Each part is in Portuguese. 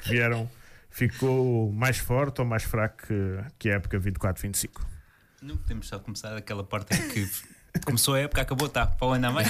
que vieram, ficou mais forte ou mais fraco que a época 24-25? Não podemos só começar daquela parte em que começou a época, acabou, tá, para o ano a mais.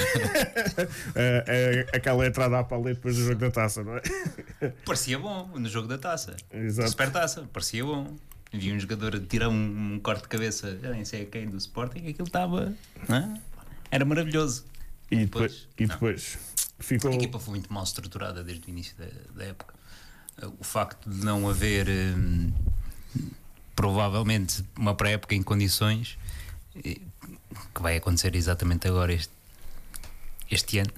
Aquela entrada à paleta depois do jogo da taça, não é? Parecia bom no jogo da taça. Exato. Super taça, parecia bom. Vi um jogador tirar um corte de cabeça, já nem sei a quem, do Sporting, aquilo estava. Era maravilhoso. E depois ficou. A equipa foi muito mal estruturada desde o início da época. O facto de não haver provavelmente uma pré-época em condições, que vai acontecer exatamente agora este ano,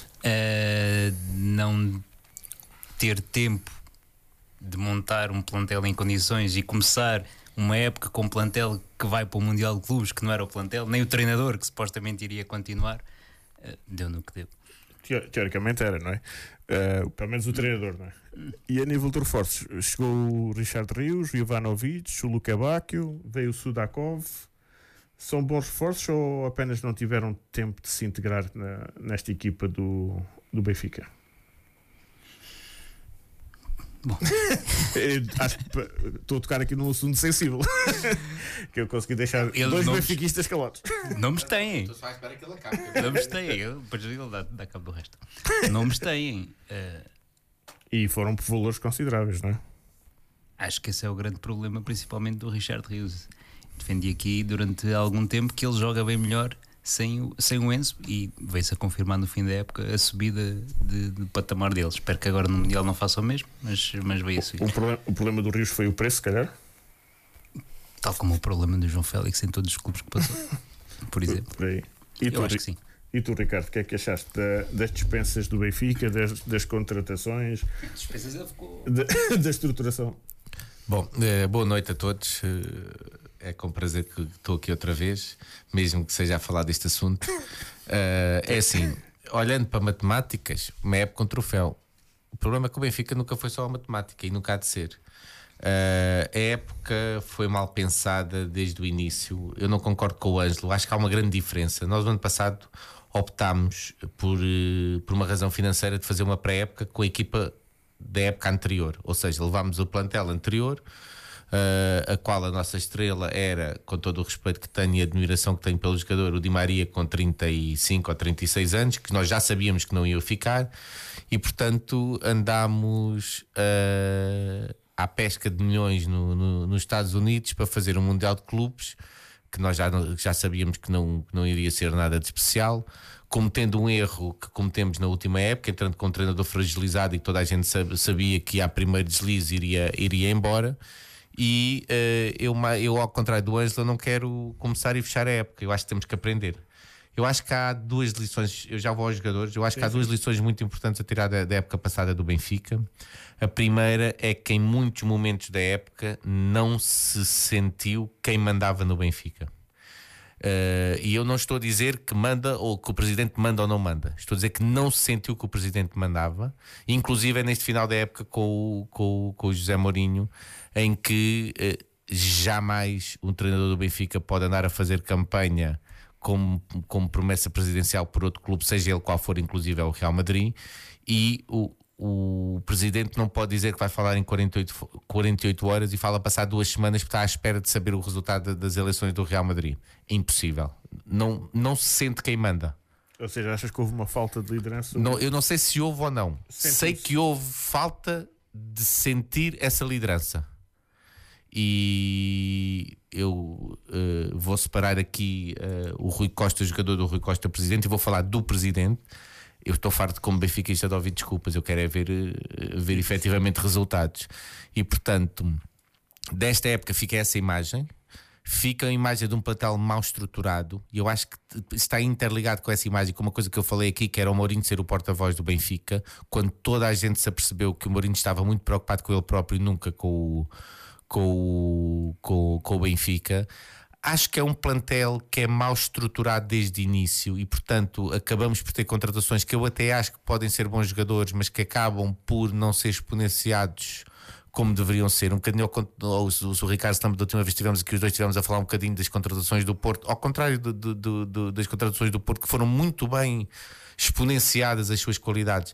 não ter tempo de montar um plantel em condições e começar uma época com um plantel que vai para o Mundial de Clubes, que não era o plantel, nem o treinador que supostamente iria continuar, deu no que deu. Teoricamente era, não é? Pelo menos o treinador, não é? E a nível de reforços, chegou o Richard Rios, o Ivanovic, o Luka Bacchio, veio o Sudakov. São bons reforços ou apenas não tiveram tempo de se integrar nesta equipa do Benfica? Bom. Acho que estou a tocar aqui num assunto sensível que eu consegui deixar dois benfiquistas calados. Nomes têm. Estou só à espera que ele acabe. Nomes têm. Depois ele dá cabo do resto. Nomes têm. E foram por valores consideráveis, não é? Acho que esse é o grande problema, principalmente do Richard Rios. Defendi aqui durante algum tempo que ele joga bem melhor sem o Enzo, e veio-se a confirmar no fim da época a subida de patamar deles. Espero que agora no Mundial não faça o mesmo, mas veio a subir. O problema do Rios foi o preço, se calhar? Tal como o problema do João Félix em todos os clubes que passou, por exemplo. Por aí. Eu acho que sim. E tu, Ricardo, o que é que achaste das dispensas do Benfica, das contratações, Dispensas ele ficou... da estruturação? Bom, boa noite a todos. É com prazer que estou aqui outra vez, mesmo que seja a falar deste assunto. É assim, olhando para matemáticas, uma época com troféu. O problema é que o Benfica nunca foi só a matemática e nunca há de ser. A época foi mal pensada desde o início. Eu não concordo com o Ângelo, acho que há uma grande diferença. Nós no ano passado optámos por uma razão financeira de fazer uma pré-época com a equipa da época anterior, ou seja, levámos o plantel anterior, a qual a nossa estrela era, com todo o respeito que tenho e a admiração que tenho pelo jogador, o Di Maria, com 35 ou 36 anos, que nós já sabíamos que não ia ficar, e portanto andámos à pesca de milhões nos Estados Unidos para fazer um Mundial de Clubes, que nós já sabíamos que não iria ser nada de especial, cometendo um erro que cometemos na última época, entrando com um treinador fragilizado e toda a gente sabia que a primeiro deslize iria embora. E eu, ao contrário do Ângelo, não quero começar e fechar a época. Eu acho que temos que aprender. Eu acho que há duas lições, eu já vou aos jogadores, eu acho que há duas lições muito importantes a tirar da época passada do Benfica. A primeira é que em muitos momentos da época não se sentiu quem mandava no Benfica. E eu não estou a dizer que manda ou que o presidente manda ou não manda. Estou a dizer que não se sentiu que o presidente mandava. Inclusive é neste final da época com o José Mourinho, em que jamais um treinador do Benfica pode andar a fazer campanha como promessa presidencial por outro clube, seja ele qual for, inclusive é o Real Madrid, e o presidente não pode dizer que vai falar em 48 horas e fala passar 2 semanas porque está à espera de saber o resultado das eleições do Real Madrid. É impossível. Não se sente quem manda. Ou seja, achas que houve uma falta de liderança? Não, eu não sei se houve ou não. Sei que houve falta de sentir essa liderança. E eu vou separar aqui o Rui Costa, jogador, do Rui Costa, presidente, e vou falar do presidente. Eu estou farto como benfiquista de ouvir desculpas. Eu quero é ver efetivamente resultados. E portanto, desta época fica essa imagem. Fica a imagem de um plantel mal estruturado, e eu acho que está interligado com essa imagem, com uma coisa que eu falei aqui, que era o Mourinho ser o porta-voz do Benfica, quando toda a gente se apercebeu que o Mourinho estava muito preocupado com ele próprio e nunca com o Benfica. Acho que é um plantel que é mal estruturado desde o início e, portanto, acabamos por ter contratações que eu até acho que podem ser bons jogadores, mas que acabam por não ser exponenciados como deveriam ser. Um bocadinho, o Ricardo, da última vez estivemos aqui, os dois estivemos a falar um bocadinho das contratações do Porto, ao contrário das contratações do Porto, que foram muito bem exponenciadas as suas qualidades.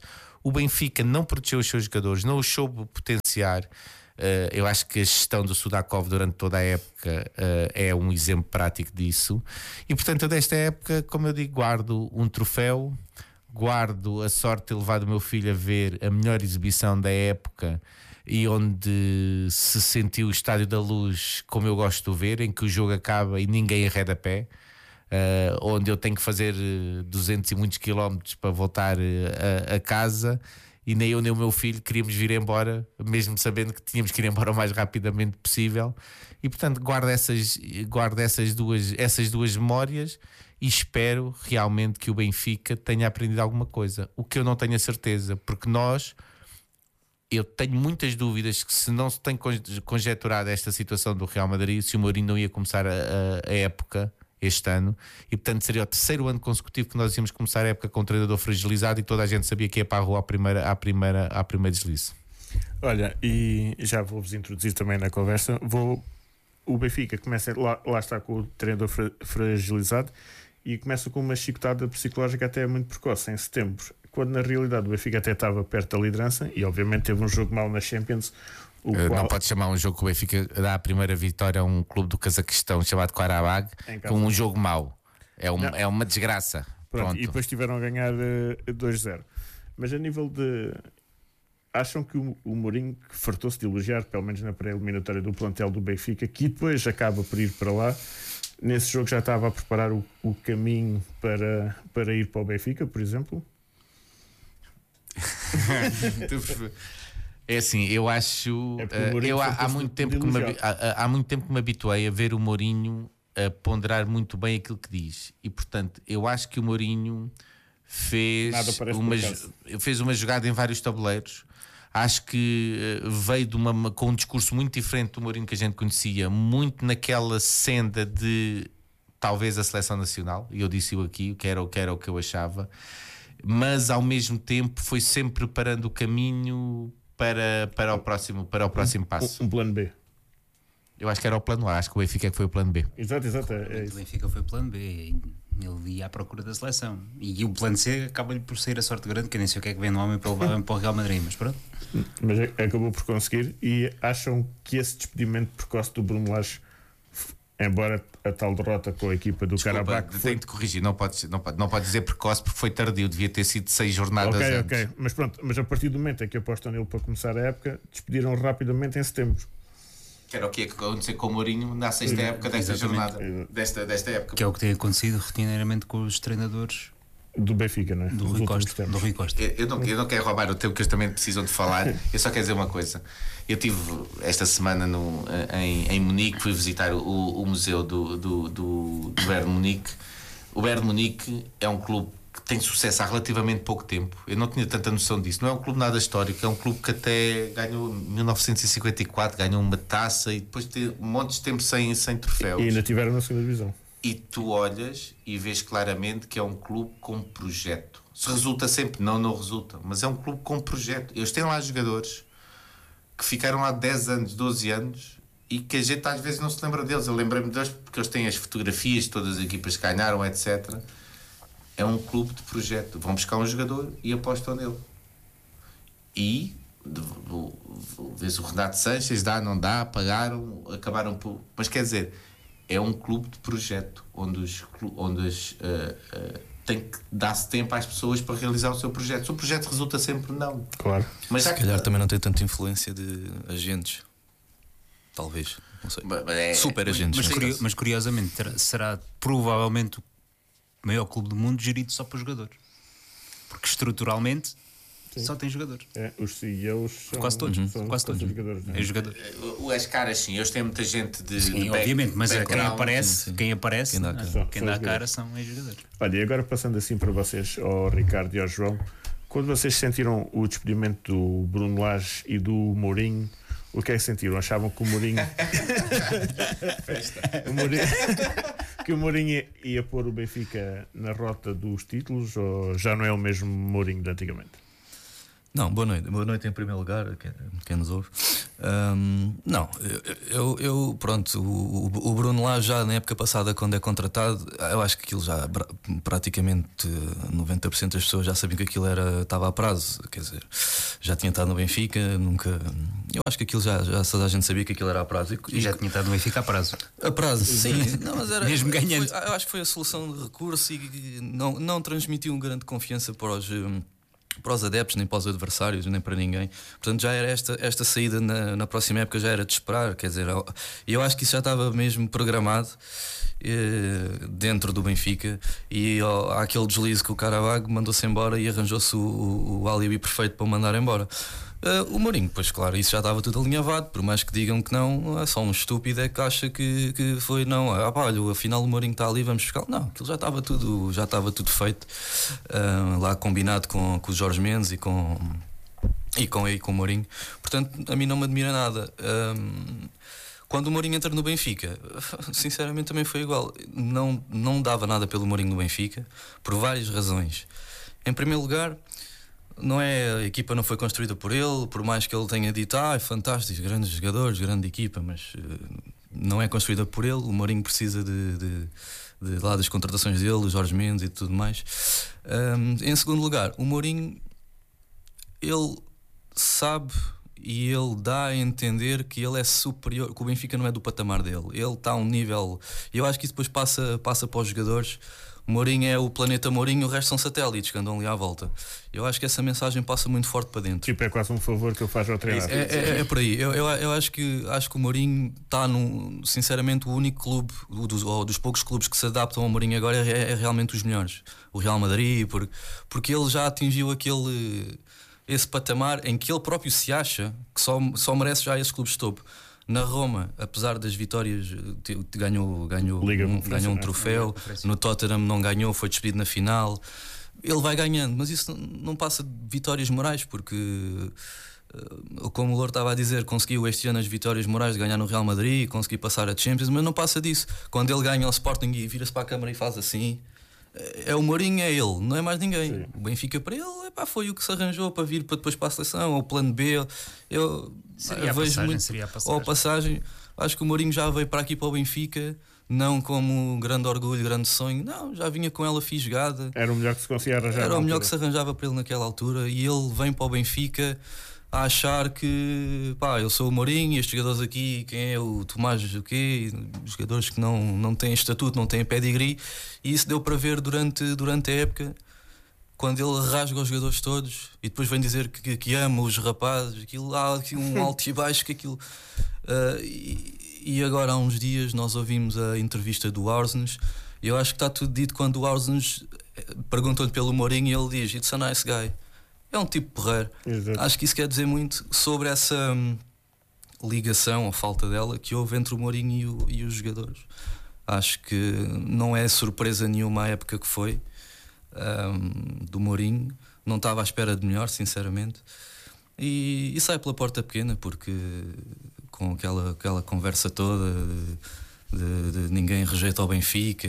O Benfica não protegeu os seus jogadores, não os soube potenciar. Eu acho que a gestão do Sudakov durante toda a época é um exemplo prático disso. E portanto, eu desta época, como eu digo, guardo um troféu, guardo a sorte de ter levado o meu filho a ver a melhor exibição da época e onde se sentiu o Estádio da Luz como eu gosto de o ver, em que o jogo acaba e ninguém arreda pé. Onde eu tenho que fazer 200 e muitos quilómetros para voltar a casa, e nem eu nem o meu filho queríamos vir embora, mesmo sabendo que tínhamos que ir embora o mais rapidamente possível. E portanto guardo essas duas memórias e espero realmente que o Benfica tenha aprendido alguma coisa, o que eu não tenho a certeza, porque eu tenho muitas dúvidas que, se não se tem conjeturado esta situação do Real Madrid, se o Mourinho não ia começar a época este ano, e portanto seria o terceiro ano consecutivo que nós íamos começar a época com um treinador fragilizado e toda a gente sabia que ia para a rua à primeira deslize. Olha, e já vou-vos introduzir também na conversa. O Benfica começa, lá está com o treinador fragilizado, e começa com uma chicotada psicológica até muito precoce, em setembro, quando na realidade o Benfica até estava perto da liderança e obviamente teve um jogo mau na Champions. Não pode chamar um jogo que o Benfica dá a primeira vitória a um clube do Cazaquistão chamado Qarabag como um jogo mau. É uma desgraça. Pronto. E depois tiveram a ganhar 2-0. Mas a nível de... Acham que o Mourinho, que fartou-se de elogiar, pelo menos na pré-eliminatória do plantel do Benfica, que depois acaba por ir para lá, nesse jogo já estava a preparar o caminho para ir para o Benfica, por exemplo? É assim, eu acho. Há muito tempo que me habituei a ver o Mourinho a ponderar muito bem aquilo que diz. E portanto, eu acho que o Mourinho fez uma jogada em vários tabuleiros. Acho que veio com um discurso muito diferente do Mourinho que a gente conhecia, muito naquela senda de talvez a seleção nacional. E eu disse-o aqui, que era o que eu achava, mas ao mesmo tempo foi sempre preparando o caminho para o próximo passo. Um plano B. Eu acho que era o plano A, acho que o Benfica é que foi o plano B. Exato. O Benfica foi o plano B. Ele ia à procura da seleção. E o plano C acaba-lhe por sair a sorte grande, que eu nem sei o que é que vem no homem para levar para o Real Madrid, mas pronto. Mas acabou por conseguir. E acham que esse despedimento precoce do Bruno Lage, embora a tal derrota com a equipa do Qarabag, tenho de corrigir, não pode dizer precoce, porque foi tardio, devia ter sido 6 jornadas antes. Ok, mas pronto, mas a partir do momento em que apostam nele para começar a época, despediram rapidamente em setembro. Que era o que ia acontecer com o Mourinho na sexta época desta jornada, desta época. Que é o que tem acontecido rotineiramente com os treinadores do Benfica, não é? Do Rui Costa. Eu não quero roubar o tempo que eles também precisam de falar. Eu só quero dizer uma coisa. Eu estive esta semana em Munique, fui visitar o museu do Bayern Munique. O Bayern Munique é um clube que tem sucesso há relativamente pouco tempo. Eu não tinha tanta noção disso. Não é um clube nada histórico, é um clube que até ganhou em 1954, ganhou uma taça e depois teve um monte de tempo sem troféus. E ainda tiveram na segunda divisão. E tu olhas e vês claramente que é um clube com projeto. Se resulta sempre, não resulta, mas é um clube com projeto. Eles têm lá jogadores que ficaram lá 10 anos, 12 anos e que a gente às vezes não se lembra deles. Eu lembrei-me deles porque eles têm as fotografias de todas as equipas que ganharam, etc. É um clube de projeto. Vão buscar um jogador e apostam nele. E vês o Renato Sanches, dá, não dá, pagaram, acabaram por... Mas quer dizer, é um clube de projeto onde tem que dar-se tempo às pessoas para realizar o seu projeto. Se o projeto resulta sempre, não. Claro. Mas se calhar também não tem tanta influência de agentes. Talvez. Não sei. Super agentes. Mas curiosamente será provavelmente o maior clube do mundo gerido só por jogadores. Porque estruturalmente só tem jogadores. Os CEOs são quase todos. jogadores. É jogador. As caras, sim, eles têm muita gente de. Sim, obviamente, mas quem aparece, quem dá a cara jogadores. são ex-jogadores. Olha, e agora passando assim para vocês, ao Ricardo e ao João, quando vocês sentiram o despedimento do Bruno Lage e do Mourinho, o que é que sentiram? Achavam que o Mourinho que o Mourinho ia pôr o Benfica na rota dos títulos, ou já não é o mesmo Mourinho de antigamente? Não, boa noite em primeiro lugar, quem nos ouve. Não, eu pronto, o Bruno lá já na época passada, quando é contratado, eu acho que aquilo já praticamente 90% das pessoas já sabiam que aquilo estava a prazo. Quer dizer, já tinha estado no Benfica, nunca. Eu acho que aquilo já toda a gente sabia que aquilo era a prazo. E já tinha estado no Benfica a prazo. A prazo, sim, não, mas era mesmo ganhando. Eu acho que foi a solução de recurso e não transmitiu grande confiança para os adeptos, nem para os adversários, nem para ninguém. Portanto, já era esta saída na próxima época, já era de esperar. Quer dizer, eu acho que isso já estava mesmo programado dentro do Benfica. E há aquele deslize que o Caravaggio mandou-se embora e arranjou-se o alibi perfeito para o mandar embora. O Mourinho, pois claro, isso já estava tudo alinhavado. Por mais que digam que não, é só um estúpido é que acha que foi não. Olha, afinal o Mourinho está ali, vamos buscar. Não, aquilo já estava tudo feito, lá combinado com o Jorge Mendes e com o Mourinho. Portanto, a mim não me admira nada. Quando o Mourinho entra no Benfica, sinceramente também foi igual. Não dava nada pelo Mourinho no Benfica, por várias razões. Em primeiro lugar, a equipa não foi construída por ele, por mais que ele tenha dito é fantástico, grandes jogadores, grande equipa, mas não é construída por ele. O Mourinho precisa de lá das contratações dele, dos Jorge Mendes e tudo mais. Em segundo lugar, o Mourinho, ele sabe e ele dá a entender que ele é superior, que o Benfica não é do patamar dele. Ele está a um nível. Eu acho que isso depois passa para os jogadores. O Mourinho é o planeta Mourinho, o resto são satélites que andam ali à volta. Eu acho que essa mensagem passa muito forte para dentro. Tipo, é quase um favor que eu faço ao treinador. É por aí. Eu acho que o Mourinho está sinceramente, o único clube, dos poucos clubes que se adaptam ao Mourinho agora é realmente os melhores. O Real Madrid, porque ele já atingiu esse patamar em que ele próprio se acha que só merece já esses clubes de topo. Na Roma, apesar das vitórias, ganhou um troféu. No Tottenham não ganhou, foi despedido na final. Ele vai ganhando, mas isso não passa de vitórias morais, porque, como o Louro estava a dizer, conseguiu este ano as vitórias morais de ganhar no Real Madrid, conseguiu passar a Champions, mas não passa disso. Quando ele ganha o Sporting e vira-se para a câmara e faz assim, é o Mourinho, é ele, não é mais ninguém. Sim. O Benfica para ele foi o que se arranjou para vir para depois para a seleção, ou o plano B. Eu vejo muito. Ou a passagem. Acho que o Mourinho já veio para aqui para o Benfica, não como grande orgulho, grande sonho. Não, já vinha com ela fisgada. Era o melhor que se conseguia arranjar. Era o melhor que se arranjava para ele naquela altura. E ele vem para o Benfica a achar que eu sou o Mourinho e estes jogadores aqui, quem é o Tomás, o quê? Jogadores que não têm estatuto, não têm pedigree. E isso deu para ver durante a época, quando ele rasga os jogadores todos e depois vem dizer que ama os rapazes. Aquilo, há aqui um alto e baixo que aquilo. E agora há uns dias nós ouvimos a entrevista do Arsens e eu acho que está tudo dito quando o Arsens perguntou-lhe pelo Mourinho e ele diz: "It's a nice guy." É um tipo porreiro. Exato. Acho que isso quer dizer muito sobre essa ligação, ou falta dela, que houve entre o Mourinho e os jogadores. Acho que não é surpresa nenhuma a época que foi do Mourinho. Não estava à espera de melhor, sinceramente. E sai pela porta pequena, porque com aquela conversa toda de ninguém rejeita o Benfica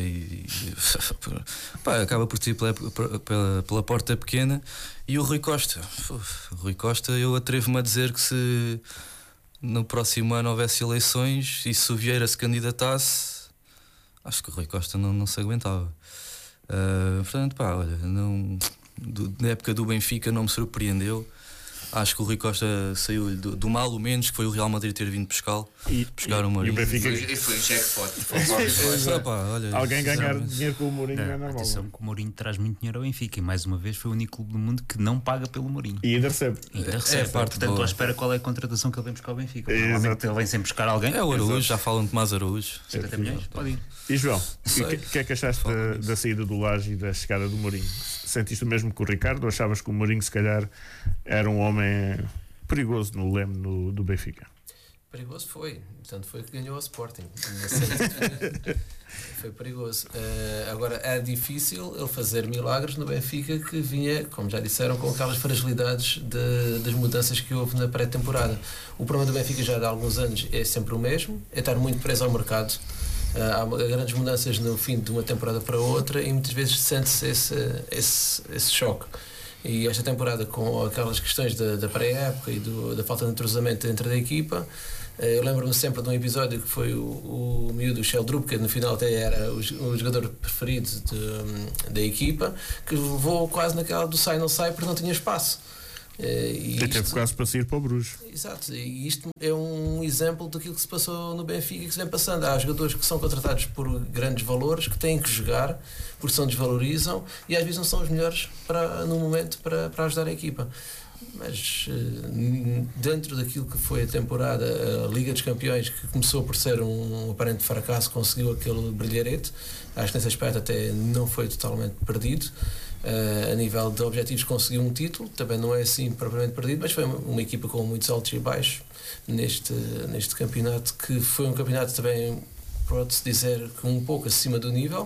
acaba por ir pela porta pequena. E o Rui Costa, eu atrevo-me a dizer que se no próximo ano houvesse eleições e se o Vieira se candidatasse, acho que o Rui Costa não se aguentava. Portanto, olha, na época do Benfica não me surpreendeu. Acho que o Rui Costa saiu do mal ou menos, que foi o Real Madrid ter vindo pescar o Mourinho. E o Benfica... E foi jackpot. Alguém ganhar dinheiro com o Mourinho é normal. Atenção que o Mourinho traz muito dinheiro ao Benfica e mais uma vez foi o único clube do mundo que não paga pelo Mourinho. E ainda recebe. Portanto, estou à espera qual é a contratação que ele vem buscar ao Benfica. Normalmente ele vem sempre buscar alguém. É o Araújo, já falam de Tomás Araújo. 50 milhões, pode ir. E João, o que é que achaste da saída do Lage e da chegada do Mourinho? Sentiste o mesmo que o Ricardo ou achavas que o Mourinho se calhar era um homem perigoso no leme do Benfica? Perigoso foi, portanto foi que ganhou o Sporting. Foi perigoso. Agora é difícil ele fazer milagres no Benfica, que vinha, como já disseram, com aquelas fragilidades das mudanças que houve na pré-temporada. O problema do Benfica já há alguns anos é sempre o mesmo, é estar muito preso ao mercado. Há grandes mudanças no fim de uma temporada para outra e muitas vezes sente-se esse choque. E esta temporada, com aquelas questões da pré-época e da falta de entrosamento dentro da equipa, eu lembro-me sempre de um episódio que foi o miúdo Sheldrup, que no final até era o jogador preferido da equipa, que levou quase naquela do sai não sai porque não tinha espaço. E teve quase para sair para o Bruges. Exato, e isto é um exemplo daquilo que se passou no Benfica e que se vem passando. Há jogadores que são contratados por grandes valores, que têm que jogar porque se desvalorizam e às vezes não são os melhores no momento para ajudar a equipa. Mas dentro daquilo que foi a temporada, a Liga dos Campeões, que começou por ser um aparente fracasso, conseguiu aquele brilharete. Acho que nesse aspecto até não foi totalmente perdido. A nível de objetivos, conseguiu um título, também não é assim propriamente perdido, mas foi uma equipa com muitos altos e baixos neste campeonato, que foi um campeonato também, pode-se dizer, que um pouco acima do nível.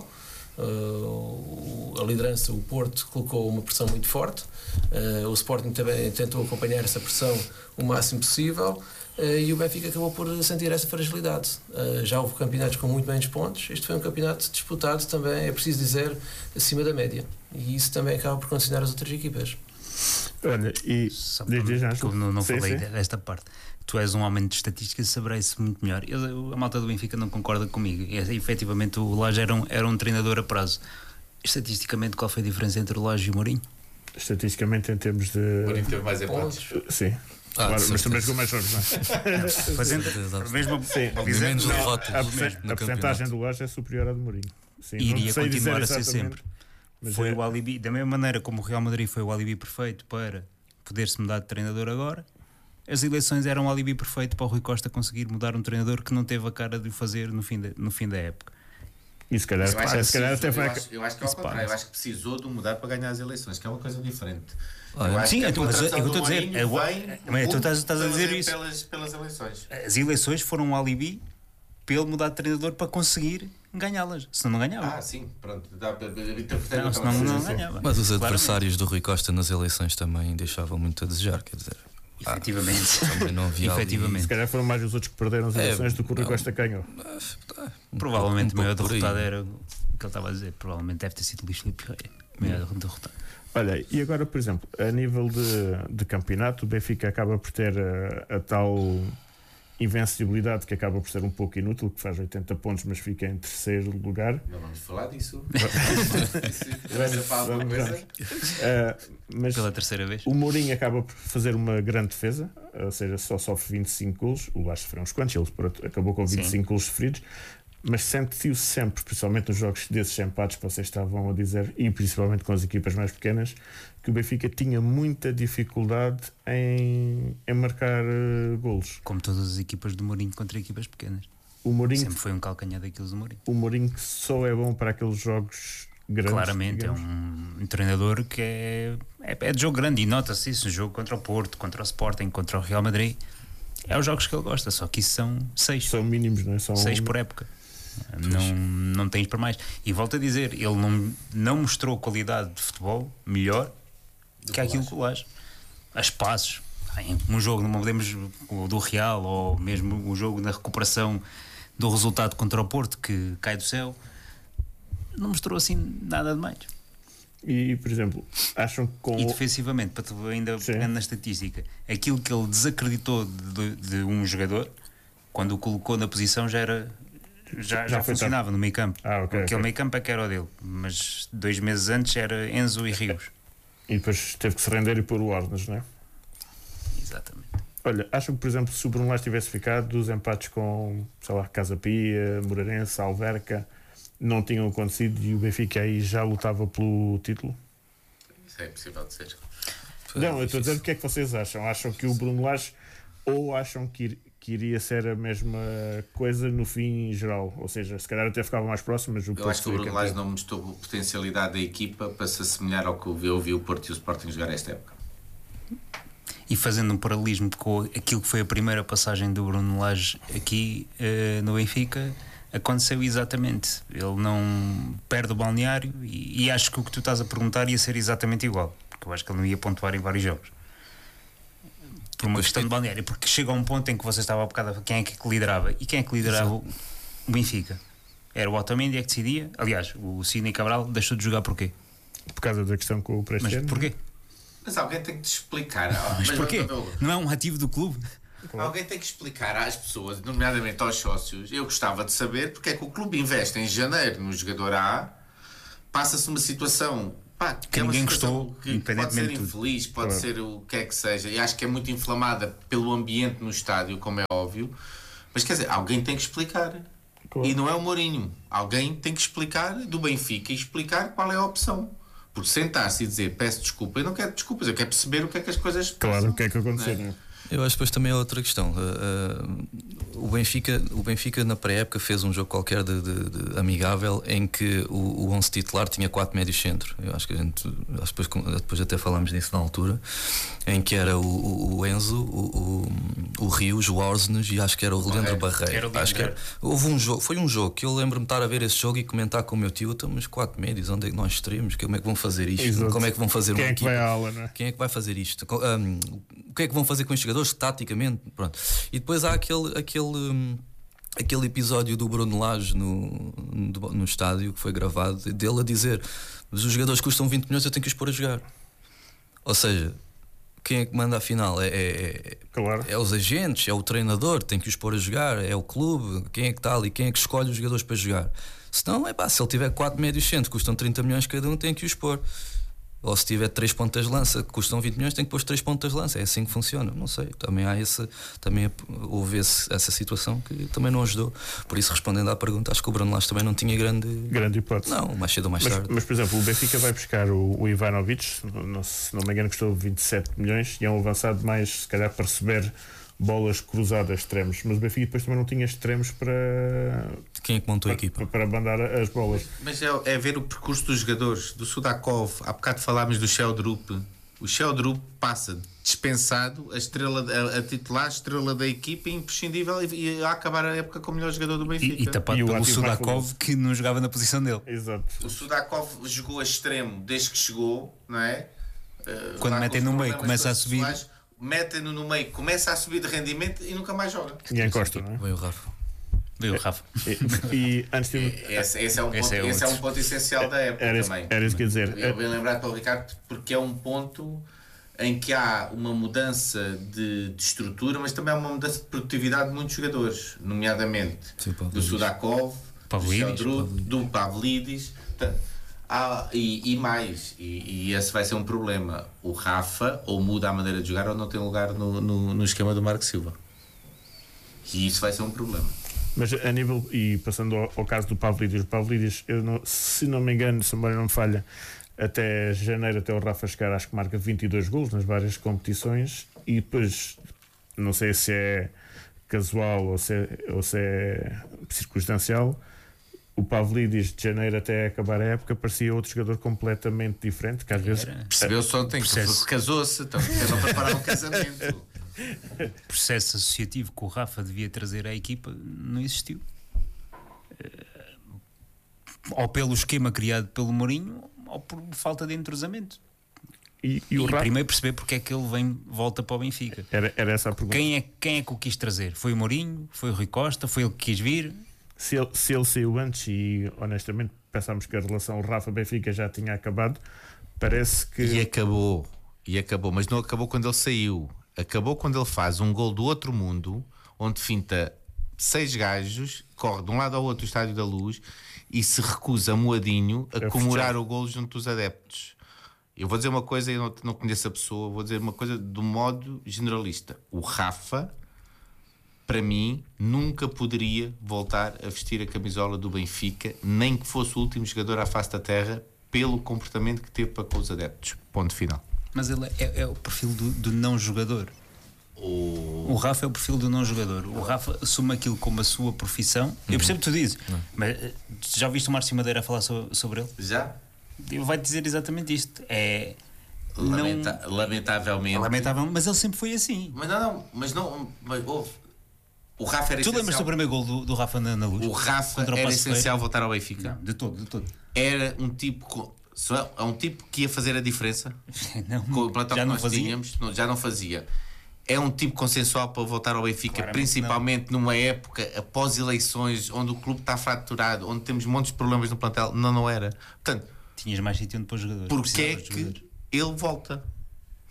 A liderança, o Porto, colocou uma pressão muito forte, o Sporting também tentou acompanhar essa pressão o máximo possível, e o Benfica acabou por sentir essa fragilidade. Já houve campeonatos com muito menos pontos, este foi um campeonato disputado também, é preciso dizer, acima da média, e isso também acaba por condicionar as outras equipas. Olha, e não falei desta parte. Tu és um homem de estatística, saberás isso muito melhor. A malta do Benfica não concorda comigo. Efetivamente, o Lage era um treinador a prazo. Estatisticamente, qual foi a diferença entre o Lage e o Mourinho? Estatisticamente, em termos de. O Mourinho teve mais empates. Sim. Claro, mas também jogou mais jogos, não é? Fazendo mesmo menos derrotas. A porcentagem do Lage é superior à do Mourinho. Sim, iria continuar a ser sempre. Mas foi o alibi, da mesma maneira como o Real Madrid foi o alibi perfeito para poder-se mudar de treinador agora. As eleições eram um alibi perfeito para o Rui Costa conseguir mudar um treinador que não teve a cara de o fazer no fim da época. E se calhar até vai. Eu acho que é ao contrário. Eu acho que precisou de mudar para ganhar as eleições, que é uma coisa diferente. Sim, mas é o que eu estou a dizer. Tu estás a dizer isso. Pelas eleições. As eleições foram um alibi para ele mudar de treinador para conseguir ganhá-las. Senão não ganhava. Sim, pronto. Senão não ganhava. Mas os adversários do Rui Costa nas eleições também deixavam muito a desejar, quer dizer. Efetivamente. Também não havia Efetivamente. Se calhar foram mais os outros que perderam as eleições do que o Rui Costa ganhou. Provavelmente o maior derrotado era o que ele estava a dizer. Provavelmente deve ter sido Luís Filipe Vieira. Maior derrotado. Olha, e agora, por exemplo, a nível de campeonato, o Benfica acaba por ter a tal invencibilidade que acaba por ser um pouco inútil, que faz 80 pontos, mas fica em terceiro lugar. Não vamos falar disso. Mas pela terceira vez. O Mourinho acaba por fazer uma grande defesa, ou seja, só sofre 25 golos. O Lage sofreu uns quantos, ele acabou com 25 golos sofridos, mas sentiu-se sempre, principalmente nos jogos desses empates que vocês estavam a dizer, e principalmente com as equipas mais pequenas, que o Benfica tinha muita dificuldade em marcar golos. Como todas as equipas do Mourinho contra equipas pequenas. O Mourinho sempre foi um calcanhar daqueles do Mourinho. O Mourinho só é bom para aqueles jogos grandes. Claramente, digamos. É um treinador que é de jogo grande, e nota-se isso no jogo contra o Porto, contra o Sporting, contra o Real Madrid. É os jogos que ele gosta, só que isso são 6. São mínimos, não é? São 6 por época. Não tens para mais. E volto a dizer, ele não mostrou qualidade de futebol melhor que aquilo que o Lage. A espaços. Um jogo, não podemos, do Real, ou mesmo o jogo na recuperação do resultado contra o Porto, que cai do céu, não mostrou assim nada de mais. E, por exemplo, acham que E defensivamente, para tu ainda pegando na estatística, aquilo que ele desacreditou de um jogador, quando o colocou na posição, já funcionava no meio campo. Aquele meio campo é que era o dele, mas 2 meses antes era Enzo e Rios. E depois teve que se render e pôr o Ornas, não é? Exatamente. Olha, acham que, por exemplo, se o Bruno Lage tivesse ficado, dos empates com, sei lá, Casa Pia, Moreirense, Alverca, não tinham acontecido e o Benfica aí já lutava pelo título? Isso é impossível de ser. Não, eu estou a dizer o que é que vocês acham. Acham que o Bruno Lage, ou acham que iria ser a mesma coisa no fim geral? Ou seja, se calhar até ficava mais próximo, mas eu acho que o Bruno Lage não mostrou a potencialidade da equipa para se assemelhar ao que eu vi o Porto e o Sporting jogar esta época. E fazendo um paralelismo com aquilo que foi a primeira passagem do Bruno Lage aqui no Benfica, aconteceu exatamente. Ele não perde o balneário e acho que o que tu estás a perguntar ia ser exatamente igual, porque eu acho que ele não ia pontuar em vários jogos por uma questão de balneário, porque chega a um ponto em que você estava a bocado, quem é que liderava? E quem é que liderava o Benfica? Era o Otamendi que decidia. Aliás, o Sidney Cabral deixou de jogar porquê? Por causa da questão com o Prestes. Mas porquê? Mas alguém tem que te explicar. Mas porquê? Não é um ativo do clube? Alguém tem que explicar às pessoas, nomeadamente aos sócios. Eu gostava de saber porque é que o clube investe em janeiro no jogador A, passa-se uma situação que ninguém gostou, que pode ser infeliz, pode ser o que é que seja, e acho que é muito inflamada pelo ambiente no estádio, como é óbvio. Mas quer dizer, alguém tem que explicar. E não é o Mourinho. Alguém tem que explicar do Benfica e explicar qual é a opção. Porque sentar-se e dizer peço desculpa, eu não quero desculpas, eu quero perceber o que é que as coisas passam. Claro, o que é que aconteceu, não é? Eu acho que depois também é outra questão. O Benfica na pré-época fez um jogo qualquer de amigável em que o 11 titular tinha 4 médios centro. Eu acho que depois até falámos disso na altura, em que era o Enzo, o Rios, o Orsnes e acho que era o Leandro Barreiro. Houve um jogo, foi um jogo que eu lembro-me de estar a ver esse jogo e comentar com o meu tio: estamos 4 médios, onde é que nós estaremos? Como é que vão fazer isto? Exato. Como é que vão fazer Quem uma é que equipa? vai à aula, não é? Quem é que vai fazer isto? O que é que vão fazer com estes jogadores taticamente? Pronto. E depois há aquele episódio do Bruno Lage no estádio que foi gravado, dele a dizer: mas os jogadores custam 20 milhões, eu tenho que os pôr a jogar. Ou seja, quem é que manda a final? Claro. É os agentes, é o treinador, tem que os pôr a jogar, é o clube, quem é que está ali, quem é que escolhe os jogadores para jogar. Senão, se ele tiver 4 médios centros, custam 30 milhões cada um, tem que os pôr. Ou se tiver 3 pontas de lança que custam 20 milhões, tem que pôr 3 pontas de lança. É assim que funciona. Não sei. Também houve essa situação que também não ajudou. Por isso, respondendo à pergunta, acho que o Bruno Lage também não tinha grande hipótese. Não, mais cedo ou mais tarde. Mas, por exemplo, o Benfica vai buscar o Ivanovic, se não me engano, custou 27 milhões e é um avançado mais, se calhar, para receber bolas cruzadas, extremos. Mas o Benfica depois também não tinha extremos para. Quem é que montou a equipa? Para mandar as bolas. Mas é ver o percurso dos jogadores. Do Sudakov, há bocado falámos do Sheldrup. O Sheldrup passa dispensado a titular, a estrela da equipa, imprescindível, e a acabar a época como o melhor jogador do Benfica. E tapado pelo Sudakov, que não jogava na posição dele. Exato. O Sudakov jogou a extremo desde que chegou, não é? Quando metem no meio, começa a subir. Metem-no no meio, começa a subir de rendimento e nunca mais joga. E encosta, não é? Veio o Rafa. E antes de... Esse é um ponto essencial da época também. Era isso que ia dizer. Eu bem lembrado para o Ricardo, porque é um ponto em que há uma mudança de estrutura, mas também há uma mudança de produtividade de muitos jogadores, nomeadamente do Sudakov, do Pavlidis. E mais, e esse vai ser um problema. O Rafa ou muda a maneira de jogar ou não tem lugar no esquema do Marco Silva, e isso vai ser um problema. Mas a nível, e passando ao caso do Pavlidis, se não me engano, se a memória não me falha, até janeiro, até o Rafa chegar, acho que marca 22 golos nas várias competições, e depois não sei se é casual ou se é circunstancial. O Pavlidis, de janeiro até acabar a época, parecia outro jogador completamente diferente, que às vezes... Percebeu-se ontem que casou-se, então não preparar um casamento. O processo associativo que o Rafa devia trazer à equipa não existiu. Ou pelo esquema criado pelo Mourinho, ou por falta de entrosamento. E Rafa... primeiro perceber porque é que ele volta para o Benfica. Era essa a pergunta. Quem é que o quis trazer? Foi o Mourinho? Foi o Rui Costa? Foi ele que quis vir? Se ele saiu antes, e honestamente pensámos que a relação Rafa-Benfica já tinha acabado, parece que... E acabou, mas não acabou quando ele saiu. Acabou quando ele faz um gol do outro mundo, onde finta 6 gajos, corre de um lado ao outro do Estádio da Luz e se recusa moadinho a comemorar o gol junto dos adeptos. Eu vou dizer uma coisa, eu não conheço a pessoa, vou dizer uma coisa do modo generalista. O Rafa, para mim, nunca poderia voltar a vestir a camisola do Benfica, nem que fosse o último jogador à face da terra, pelo comportamento que teve para com os adeptos. Ponto final. Mas ele é o perfil do não jogador. O Rafa é o perfil do não jogador. O Rafa assume aquilo como a sua profissão. Eu percebo o que tu dizes, mas já ouviste o Márcio Madeira falar sobre ele? Já? Ele vai dizer exatamente isto. Lamentavelmente. Lamentável, mas ele sempre foi assim. Mas o Rafa era essencial. Tu lembras do primeiro gol do Rafa na Luz? O Rafa era essencial voltar ao Benfica? Não, de todo. Era um tipo que ia fazer a diferença. Não, com o plantel já que não nós fazia. tínhamos, já não fazia. É um tipo consensual para voltar ao Benfica, Claramente principalmente numa época após eleições, onde o clube está fraturado, onde temos montes de problemas no plantel. Não era. Portanto, tinhas mais sítio onde pôr jogadores. porque é que ele volta?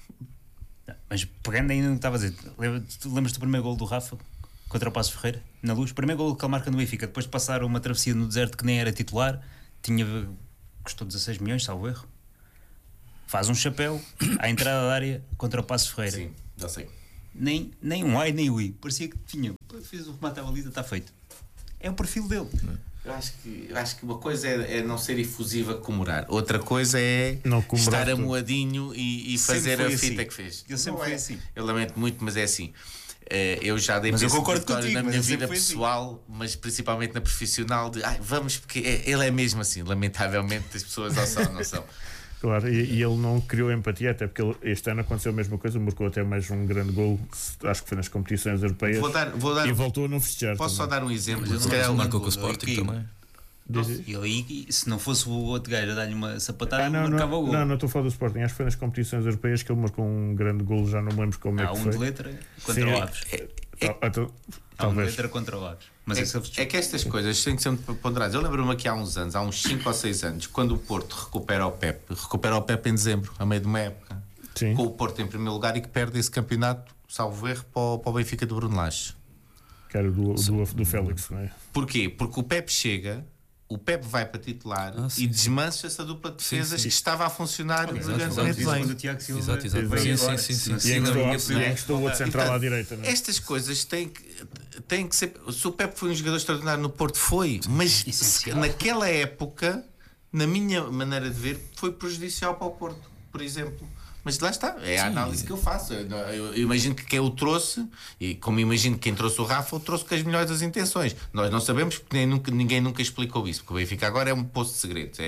Mas pegando ainda no que estava a dizer, tu lembras do primeiro gol do Rafa contra o Passos Ferreira, na Luz? Primeiro gol que ele marca no Benfica, depois de passar uma travessia no deserto que nem era titular, custou 16 milhões, salvo erro. Faz um chapéu à entrada da área contra o Passos Ferreira. Sim, já sei. Nem um ai nem o i. Parecia que tinha. Fez o remate à baliza, está feito. É o perfil dele. Eu acho que uma coisa é não ser efusiva a comemorar, outra coisa é Não comemorar estar tudo. amoadinho e Sempre fazer foi a fita assim. que fez. Ele sempre Não foi é. assim. Eu lamento muito, mas é assim. Eu já dei Mas eu esse concordo vitório contigo, na mas minha ele sempre vida foi assim. pessoal, mas principalmente na profissional, de vamos, porque ele é mesmo assim. Lamentavelmente, as pessoas não são. Claro, e ele não criou empatia, até porque este ano aconteceu a mesma coisa, marcou até mais um grande gol, acho que foi nas competições europeias, Vou dar e voltou a não festejar. posso só também. dar um exemplo? Mas Se ele calhar não Marcou com o gol, Sporting caiu. também. Diz- E ele, se não fosse o outro gajo a dar-lhe uma sapatada, não, marcava o gol. não estou a falar do Sporting, acho que foi nas competições europeias que ele marcou um grande gol, já não me lembro como é Há que um foi. de letra contra Sim, o Aves. Há um de Talvez. letra contra o Aves. Mas esse É que estas coisas têm que ser muito ponderadas. Eu lembro-me aqui há uns anos, há uns 5 ou 6 anos, quando o Porto recupera o Pep em dezembro, a meio de uma época, Sim. com o Porto em primeiro lugar e que perde esse campeonato, salvo erro, para o Benfica de Bruno Lage. Que era do Félix, não é? Porquê? Porque o Pep chega, o Pep vai para titular sim, e desmancha-se a dupla de defesas sim. que estava a funcionar brilhantemente quando o bem. Tiago Silva Exato, exato. veio Sim, agora. sim, sim, Se não sim. E se encostou, não, e encostou o outro central à direita, não é? Estas coisas têm que ser. Se o Pep foi um jogador extraordinário no Porto, foi, mas Essencial. naquela época, na minha maneira de ver, foi prejudicial para o Porto, por exemplo. Mas lá está, é a análise que eu faço. Eu imagino que quem o trouxe, e como imagino que quem trouxe o Rafa, o trouxe com as melhores das intenções. Nós não sabemos porque ninguém nunca explicou isso, porque o Benfica agora é um poço de segredos,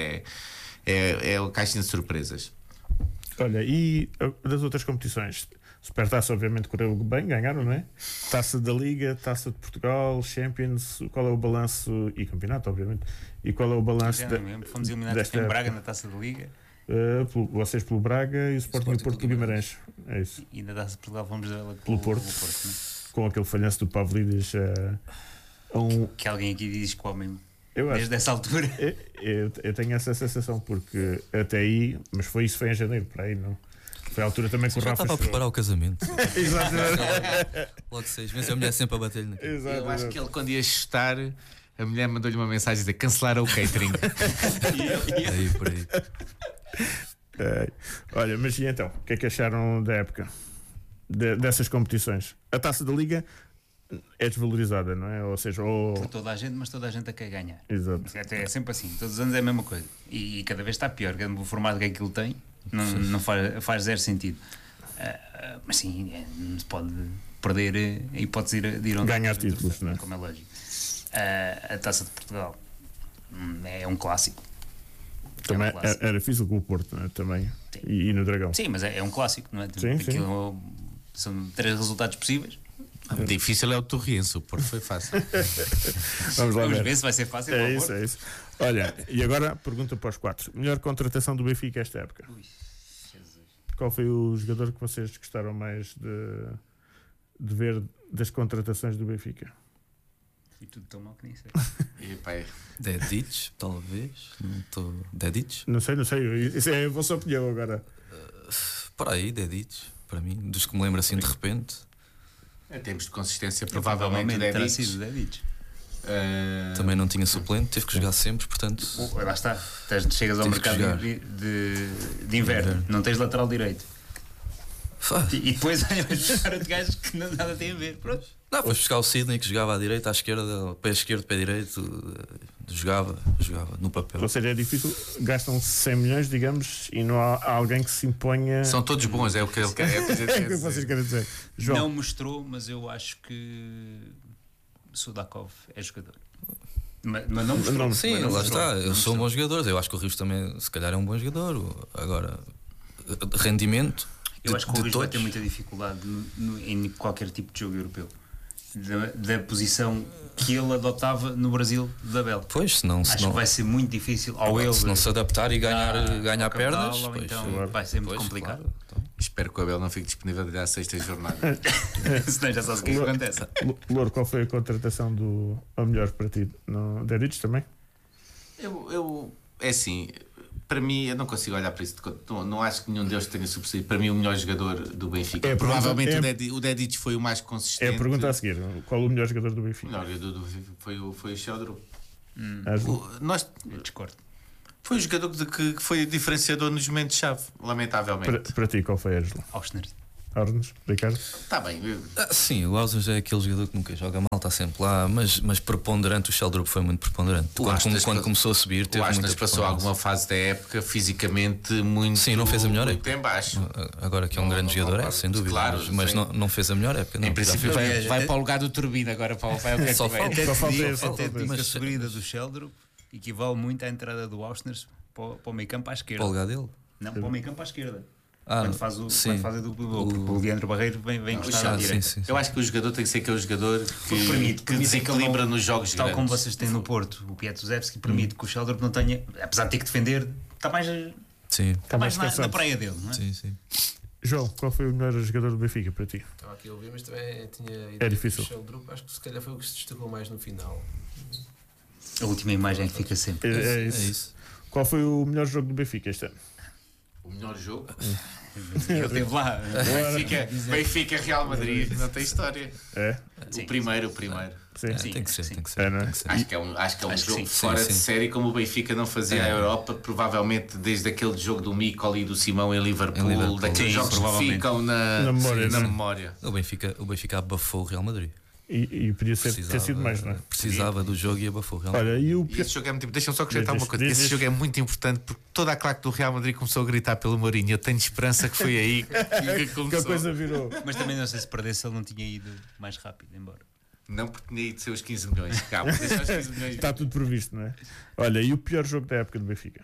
é a caixinha de surpresas. Olha, e das outras competições? Supertaça, obviamente, correu bem, ganharam, não é? Taça da Liga, Taça de Portugal, Champions, qual é o balanço? E campeonato, obviamente. E qual é o balanço Já não me lembro. Fomos eliminados desta em Braga época? na Taça da Liga Vocês pelo Braga e o Sporting e o Porto pelo Guimarães. É isso. e na Taça de Portugal fomos dela Pelo Porto. né? Com aquele falhanço do Pavlidis a um. Que alguém aqui diz que o homem, Eu acho. desde essa altura. Eu tenho essa sensação, porque até aí, mas foi em janeiro, para aí, não? Foi a altura também que o Já Rafa estava a chegou. preparar o casamento. Exatamente. Logo 6 meses, a mulher sempre a bater-lhe naquilo. Eu acho que ele, quando ia chutar, a mulher mandou-lhe uma mensagem a dizer cancelaram o catering. Aí, por aí. Olha, mas e então? O que é que acharam da época? Dessas competições? A Taça da Liga é desvalorizada, não é? Ou seja, Por toda a gente, mas toda a gente a quer ganhar. Exato. É sempre assim, todos os anos é a mesma coisa. E cada vez está pior, o formato que aquilo tem não faz zero sentido. Mas sim, não se pode perder a hipótese de ir onde Ganhar títulos, não é? como é lógico. A Taça de Portugal é um clássico. Também É um clássico. era difícil com o Porto, não é? Também. E no Dragão. Sim, mas é um clássico, não é? Sim, sim. Aquilo são 3 resultados possíveis. Difícil é o Torriense, o Porto foi fácil. Vamos lá Vamos ver. ver se vai ser fácil. para o É isso, Porto. é isso. Olha, e agora pergunta para os 4. Melhor contratação do Benfica esta época? Ui, Jesus. Qual foi o jogador que vocês gostaram mais de ver das contratações do Benfica? Foi tudo tão mal que nem sei. E, pá, Dedic, talvez. Não estou. Dedic? Não sei. Isso é a vossa opinião agora. Por aí, Dedic. Para mim, dos que me lembro assim de repente. em termos de consistência, provavelmente terá Dedic. sido Dedic. Também não tinha suplente, teve que jogar sempre, portanto. Lá está. Chegas ao Tive que mercado jogar. de inverno, não tens lateral direito. Ah, E depois vai buscar de gajos que nada têm a ver. Pronto. Não, foi buscar o Sidney que jogava à direita, à esquerda, pé esquerdo, pé direito. Jogava no papel. Ou seja, é difícil, gastam 100 milhões, digamos, e não há alguém que se imponha. São todos bons, é o que ele quer. É o que a gente É quer o que vocês dizer. querem dizer. João, Não mostrou, mas eu acho que Sudakov é jogador. Mas não mostrou. Não- Sim, Mas não lá mostrou. está. Não Eu sou um bom mostrou. jogador. Eu acho que o Rios também, se calhar, é um bom jogador. Agora, rendimento. Eu acho que o de Luís vai todos. ter muita dificuldade em qualquer tipo de jogo europeu. Da posição que ele adotava no Brasil da Abel. Pois, se não, Acho que vai ser muito difícil ao ele se não se adaptar e ganhar ao pernas, Cabral, ou pois, então claro. vai ser muito pois, complicado. claro, então. Espero que o Abel não fique disponível até à sexta jornada. Senão já sabe o que é que acontece. Louro, qual foi a contratação a melhor para ti? No Dedic também? É assim, Para mim, eu não consigo olhar para isso. Não acho que nenhum deles tenha sobressaído. Para mim, o melhor jogador do Benfica. Provavelmente o Dedic foi o mais consistente. É a pergunta a seguir: qual o melhor jogador do O Benfica? melhor jogador do Benfica foi o Sheldrup. Eu discordo. Foi o jogador que foi diferenciador nos momentos-chave, lamentavelmente. Para ti, qual foi, Ângelo? Ausner. Arnes, Ricardo? Está bem. Sim, o Ausnes é aquele jogador que nunca joga mal, está sempre lá, mas preponderante. O Sheldrup foi muito preponderante. Quando começou a subir, teve O Asnas muita passou preponderância. alguma fase da época fisicamente muito. Sim, não fez a melhor muito época. em baixo. Agora que é um grande jogador, é sem dúvida. Claro, mas sim. não fez a melhor época. Não, Em princípio, já fez. vai para o lugar do Turbina agora. Vai Só falta. Só falta esse, Até digo que a Mas- subida do Sheldrup equivale muito à entrada do Ausner para o meio campo à esquerda. Para o lugar dele. Não, para o meio campo à esquerda. Ah, Quando faz sim. a dupla porque o Leandro Barreiro vem encostar à direita. sim. Eu acho que o jogador tem que ser aquele jogador que Permite desequilibra nos jogos Tal grandes. como vocês têm no Porto, o Pietuzewski permite que o Sheldrup não tenha, apesar de ter que defender, está mais Sim. mais na cansado. praia dele, não é? Sim. João, qual foi o melhor jogador do Benfica para ti? Estava aqui a ouvir, mas também tinha ideia difícil. do Sheldrup. Acho que se calhar foi o que se destacou mais no final. A última imagem que fica sempre. É É isso. isso. Qual foi o melhor jogo do Benfica este ano? O melhor jogo. Ele esteve lá. Benfica Real Madrid. Não tem história. É? Sim. O primeiro. Sim. Sim, Tem que ser, sim. tem que ser. É, não é? tem que ser. Acho que é um Acho que jogo sim. fora Sim, de sim. série, como o Benfica não fazia à Europa, provavelmente desde aquele jogo do Mikel e do Simão em Liverpool, daqueles Sim, jogos que provavelmente. ficam na memória. O Benfica abafou o Real Madrid. E podia ter sido mais, não é? Precisava do jogo e abafou o Real Madrid. Olha, e o E esse jogo é muito importante. Deixa-me só acrescentar Diz, uma coisa. diz, Esse diz. jogo é muito importante porque toda a claque do Real Madrid começou a gritar pelo Mourinho. Eu tenho esperança que foi aí que que a começou. coisa virou. Mas também não sei se perdesse ele não tinha ido mais rápido embora. Não, porque tinha ido ser os 15 milhões. Calma, deixa os 15 milhões. Está tudo previsto, não é? Olha, e o pior jogo da época do Benfica?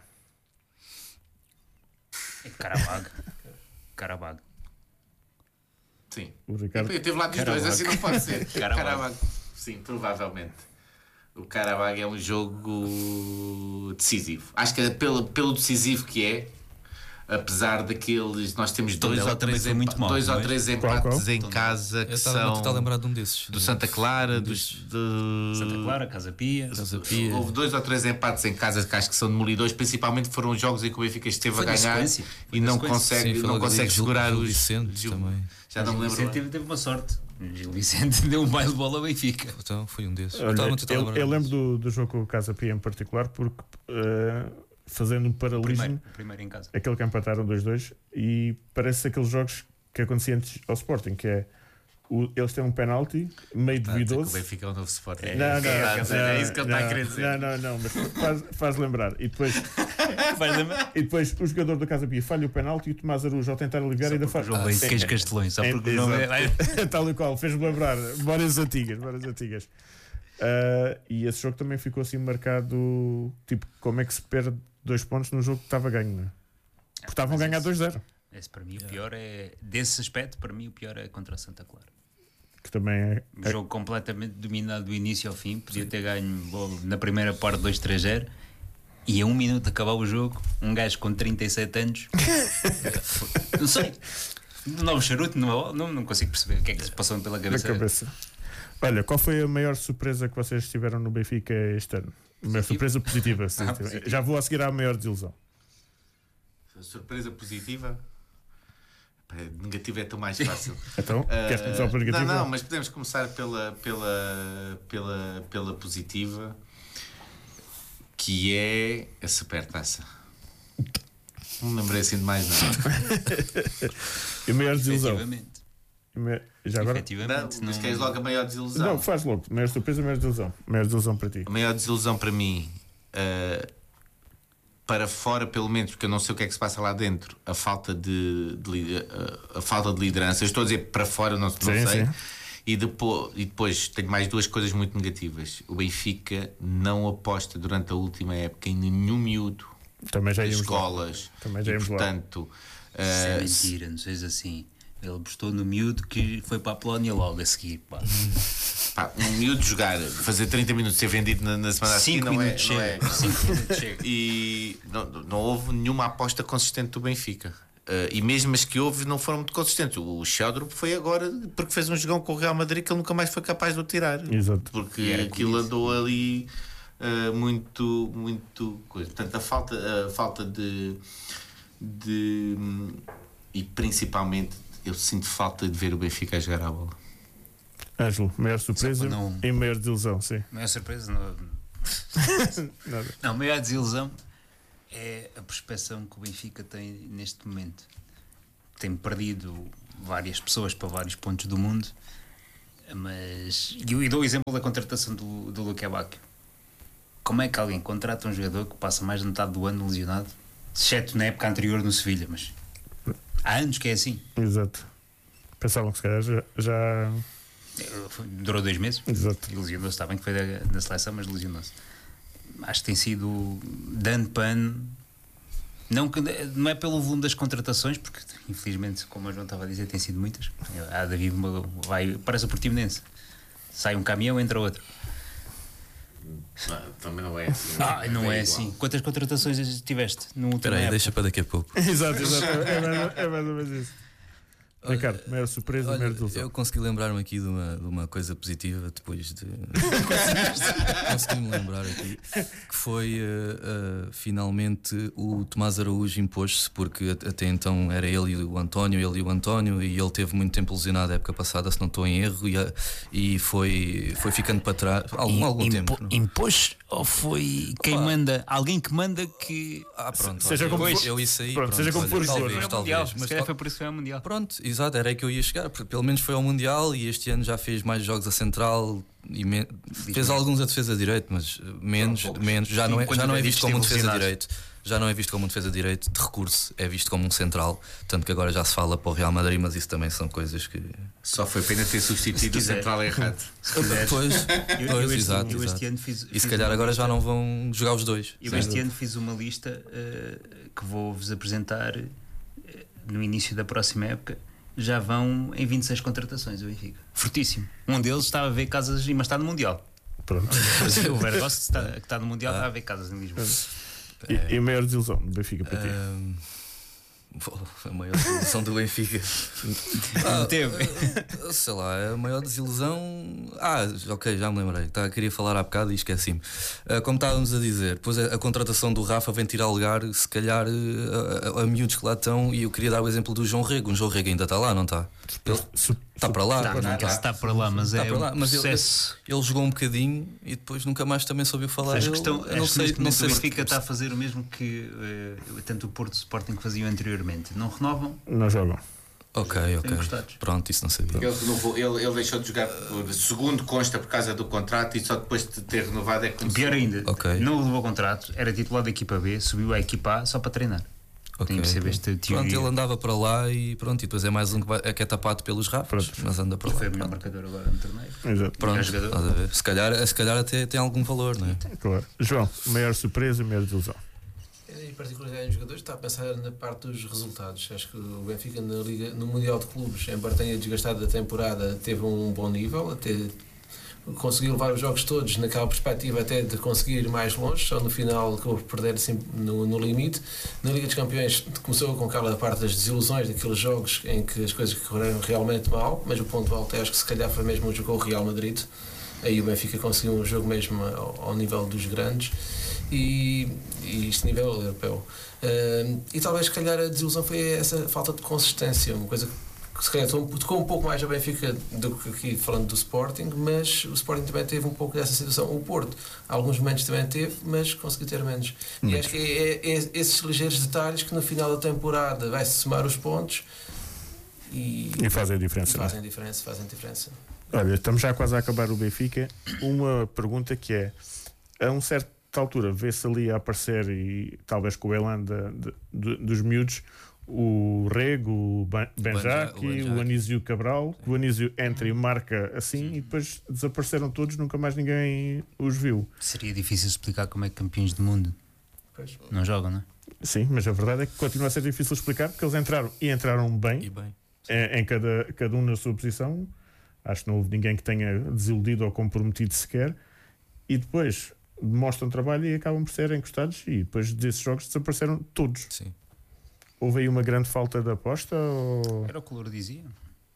É Carabag. Sim. O Ricardo? Eu teve lá dos dois, assim não pode ser. Carabag. Carabag. Sim, provavelmente. O Carabag é um jogo decisivo. Acho que é pelo decisivo que é, apesar daqueles. Nós temos dois Tondela ou também três, foi muito mau, dois não ou é? três Qual? empates em casa que Eu estava a são tentar lembrar de um desses. do Santa Clara, Santa Clara, Casa Pia. Casa Pia. Houve dois ou três empates em casa que acho que são demolidores, principalmente foram os jogos em que o Benfica esteve Foi a na ganhar sequência. e Foi na não sequência. consegue, Sim, foi não logo consegue ali, segurar Gil os. Vicente também. Já não me lembro. Vicente teve uma sorte. O Gil Vicente deu um baile de bola ao Benfica. Então foi um desses. Olha, Estava a tentar lembrar eu um lembro desses. do jogo com o Casa Pia em particular porque fazendo um paralelismo, Primeiro em casa. aquele que empataram 2-2 e parece aqueles jogos que aconteciam antes ao Sporting, que é eles têm um penalti meio O duvidoso. Benfica é o novo Sporting. É isso que ele está a querer dizer. Não, mas faz lembrar. E depois o jogador da Casa Pia falha o penalti e o Tomás Araújo, ao tentar aliviar, ainda faz. João veio de queijo Castelões. Só porque não é. Tal e qual, fez-me lembrar várias antigas. E esse jogo também ficou assim marcado, tipo, como é que se perde 2 pontos num jogo que estava ganho, não é? Porque estavam a ganhar 2-0. Esse para mim o pior é. Desse aspecto, para mim o pior é contra a Santa Clara. Que também é. Um jogo completamente dominado do início ao fim. Podia ter ganho logo na primeira parte 2-3-0. E a 1 minuto de acabar o jogo, um gajo com 37 anos. Não sei. Não, charuto, não consigo perceber o que é que se passou pela Na cabeça. cabeça. Olha, qual foi a maior surpresa que vocês tiveram no Benfica este ano? Uma surpresa positiva. sim. Positiva. Já vou a seguir à maior desilusão. Surpresa positiva. Pá, negativa é tão mais fácil. Então, queres começar pela negativa? Não, mas podemos começar pela positiva, que é a supertaça. Não me lembrei assim de mais nada. E a maior desilusão? Efetivamente. Já agora? Efetivamente. Mas queres logo a maior desilusão? Não, faz logo. Maior surpresa, maior desilusão. Maior desilusão para ti. A maior desilusão para mim, para fora pelo menos, porque eu não sei o que é que se passa lá dentro, a falta de liderança. Eu estou a dizer para fora, não sei. Sim. E depois tenho mais 2 coisas muito negativas. O Benfica não aposta durante a última época em nenhum miúdo Também já das íamos lá. escolas. Também já E íamos lá. portanto, Isso é mentira, não sejas assim. Ele apostou no miúdo que foi para a Polónia logo a seguir. Pá. pá, um miúdo jogar, fazer 30 minutos, ser vendido na semana a seguir, 5 não é. minutos Não é. chega. 5 minutos chega. E não houve nenhuma aposta consistente do Benfica. E mesmo as que houve não foram muito consistentes. O Sheldrup foi agora porque fez um jogão com o Real Madrid que ele nunca mais foi capaz de o tirar. Exato. Porque E era aquilo conhecido. andou ali muito coisa. Portanto, a falta de e principalmente eu sinto falta de ver o Benfica a jogar à bola. Ângelo, maior surpresa Não- e maior desilusão, sim. Maior surpresa? Não, Nada. não, maior desilusão é a perspeção que o Benfica tem neste momento. Tem perdido várias pessoas para vários pontos do mundo, mas. E dou o exemplo da contratação do Luque Bacchio. Como é que alguém contrata um jogador que passa mais de metade do ano lesionado, exceto na época anterior no Sevilha, mas há anos que é assim. Exato. Pensavam que se calhar já... Durou 2 meses. Exato. E lesionou-se, está bem que foi da seleção, mas lesionou-se. Acho que tem sido dando pano. Não é pelo volume das contratações, porque infelizmente, como o João estava a dizer, tem sido muitas. Há David parece o Portimonense. Sai um caminhão, entra outro. Também não é assim. Não é assim. Quantas contratações tiveste no último Espera aí, deixa para daqui a pouco. Exato. É mais ou menos isso. Ricardo, maior surpresa, maior desilusão. Eu consegui lembrar-me aqui de uma coisa positiva depois de. Consegui-me lembrar aqui que foi finalmente o Tomás Araújo impôs-se, porque até então era ele e o António, e ele teve muito tempo lesionado a época passada, se não estou em erro, e foi ficando para trás algum tempo. Impôs ou foi quem manda? Alguém que manda que. Pronto, Seja como for- eu isso aí. pronto, seja como for, talvez, Mas se foi por isso que foi ao Mundial. Pronto, exato, era aí que eu ia chegar, porque pelo menos foi ao Mundial e este ano já fez mais jogos a central e fez alguns a defesa de direito, mas menos, já não é visto como um defesa de direito. Já não é visto como um defesa de direito de recurso, é visto como um central, tanto que agora já se fala para o Real Madrid, mas isso também são coisas que. Só foi pena ter substituído o central errado. Pois, exato. Eu este ano fiz E se calhar agora já não vão jogar os dois. Eu este ano fiz uma lista que vou-vos apresentar no início da próxima época. Já vão em 26 contratações o Benfica. Fortíssimo. Um deles está a ver casas, mas está no Mundial. Pronto. O Vergost que está no Mundial está a ver casas em Lisboa. E a maior desilusão do Benfica para ti? A maior desilusão do Benfica. Não teve. Sei lá, a maior desilusão. Ok, já me lembrei. Queria falar há bocado e esqueci-me. Como estávamos a dizer, depois a contratação do Rafa vem tirar lugar, se calhar, a miúdos que lá estão. E eu queria dar o exemplo do João Rego. O João Rego ainda está lá, não está? Ele está para lá. Está para lá, mas Está é para lá, um mas processo. ele jogou um bocadinho e depois nunca mais também soube falar. Acho que não sei o se Benfica está a fazer o mesmo que tanto o Porto e o Sporting faziam anteriormente. Não renovam, Não jogam. Ok. encostados. Pronto, isso não sabia. Ele deixou de jogar, segundo consta, por causa do contrato, e só depois de ter renovado é que começou. Pior ainda, Ok. não levou contrato, era titular da equipa B, subiu à equipa A só para treinar. Tem que perceber esta teoria. Pronto, ele andava para lá e pronto, e depois é mais um que é tapado pelos Rafas, mas anda para lá. Foi o melhor marcador agora no torneio. Exato. Pronto, melhor jogador. estás a ver? Se calhar até tem algum valor, não é? Claro. João, maior surpresa, maior desilusão. Em particular, em jogadores, está a pensar na parte dos resultados. Acho que o Benfica na Liga, no Mundial de Clubes, embora tenha desgastado a temporada, teve um bom nível, até conseguiu levar os jogos todos naquela perspectiva até de conseguir ir mais longe, só no final acabou por perder assim, no limite. Na Liga dos Campeões começou com aquela parte das desilusões, daqueles jogos em que as coisas correram realmente mal, mas o ponto alto acho que se calhar foi mesmo o jogo com o Real Madrid. Aí o Benfica conseguiu um jogo mesmo ao nível dos grandes e este nível europeu. E talvez, se calhar, a desilusão foi essa falta de consistência, uma coisa que se calhar tocou um pouco mais a Benfica do que aqui falando do Sporting, mas o Sporting também teve um pouco dessa situação. O Porto, alguns momentos também teve, mas conseguiu ter menos. E acho que é esses ligeiros detalhes que no final da temporada vai-se somar os pontos e fazem a diferença. fazem diferença. Olha, estamos já quase a acabar o Benfica. Uma pergunta que é: a uma certa altura, vê-se ali a aparecer, e talvez com o elan dos miúdos, o Rego, o Benjaki, o Anísio Cabral. O Anísio entra e marca assim, e depois desapareceram todos, nunca mais ninguém os viu. Seria difícil explicar como é que campeões do mundo não jogam, não é? Sim, mas a verdade é que continua a ser difícil explicar, porque eles entraram bem, E bem. em cada um na sua posição. Acho que não houve ninguém que tenha desiludido ou comprometido sequer, e depois demonstram trabalho e acabam por ser encostados, e depois desses jogos desapareceram todos. Sim. Houve aí uma grande falta de aposta ou Era o que o Louro dizia.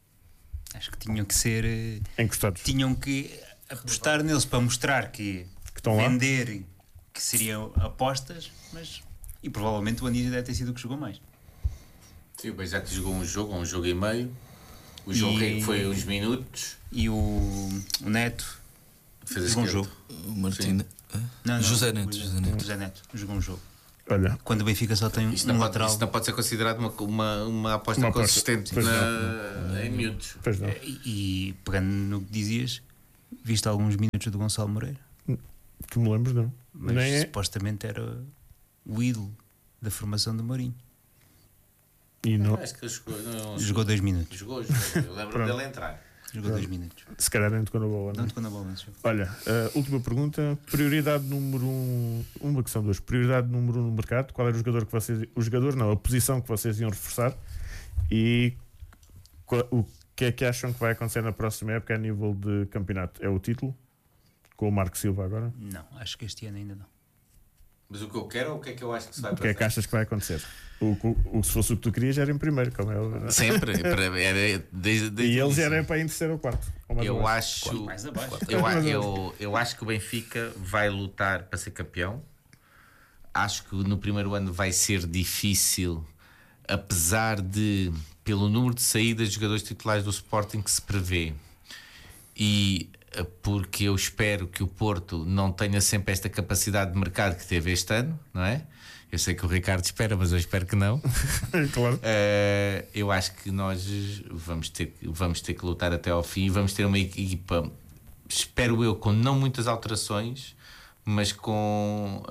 Acho que tinham que ser. encostados? Tinham que apostar neles para mostrar que estão lá. vender que seriam apostas, mas e provavelmente o Anísio deve ter sido o que jogou mais. Sim, o Bejac jogou um jogo e meio. O jogo foi uns minutos. E o Neto Fez jogou um esquerdo. jogo. O Martínez. Não, José Neto. José Neto jogou um jogo. Olha, Quando o Benfica só tem Isto um não, lateral. isto não pode ser considerado uma aposta Uma aposta. consistente Pois em miúdos. pois não. E pegando no que dizias, viste alguns minutos do Gonçalo Moreira, Que me lembro, não. mas Nem é. supostamente era o ídolo da formação do Mourinho. E não, Acho que ele jogou. Não, Jogou 2 minutos. Jogou. Eu lembro dele entrar. Jogou 2 minutos. se calhar nem tocou na bola, não. Não tocou na bola nesse jogo. Olha, última pergunta. Prioridade número 1. Uma que são duas. Prioridade número 1 no mercado. Qual era o jogador que vocês. O jogador, não, a posição que vocês iam reforçar. E o que é que acham que vai acontecer na próxima época a nível de campeonato? É o título? Com o Marco Silva agora? Não, acho que este ano ainda não. Mas o que eu quero ou o que é que eu acho que se vai O que é que achas que vai acontecer? Se fosse o que tu querias, era em primeiro, como é óbvio, não é? Sempre. Era desde E o eles início. eram para em terceiro ou quarto. Ou mais Eu abaixo. acho. Mais abaixo. Eu acho que o Benfica vai lutar para ser campeão. Acho que no primeiro ano vai ser difícil, apesar de, pelo número de saídas de jogadores titulares do Sporting que se prevê, e porque eu espero que o Porto não tenha sempre esta capacidade de mercado que teve este ano, não é? Eu sei que o Ricardo espera, mas eu espero que não. Claro. Eu acho que nós vamos ter que lutar até ao fim. Vamos ter uma equipa, espero eu, com não muitas alterações, mas com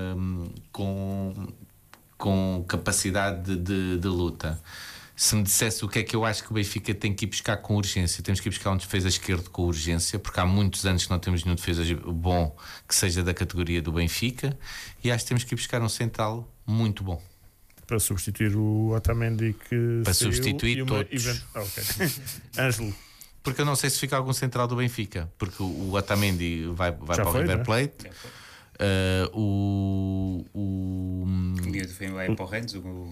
capacidade de luta. Se me dissesse o que é que eu acho que o Benfica tem que ir buscar com urgência, temos que ir buscar um defesa esquerdo com urgência, porque há muitos anos que não temos nenhum defesa bom que seja da categoria do Benfica, e acho que temos que ir buscar um central muito bom. Para substituir o Otamendi que Para saiu, substituir e todos. Ok. Ângelo, Porque eu não sei se fica algum central do Benfica, porque o Otamendi vai Já para o foi, River né? Plate. O miúdo foi vai para o Rennes,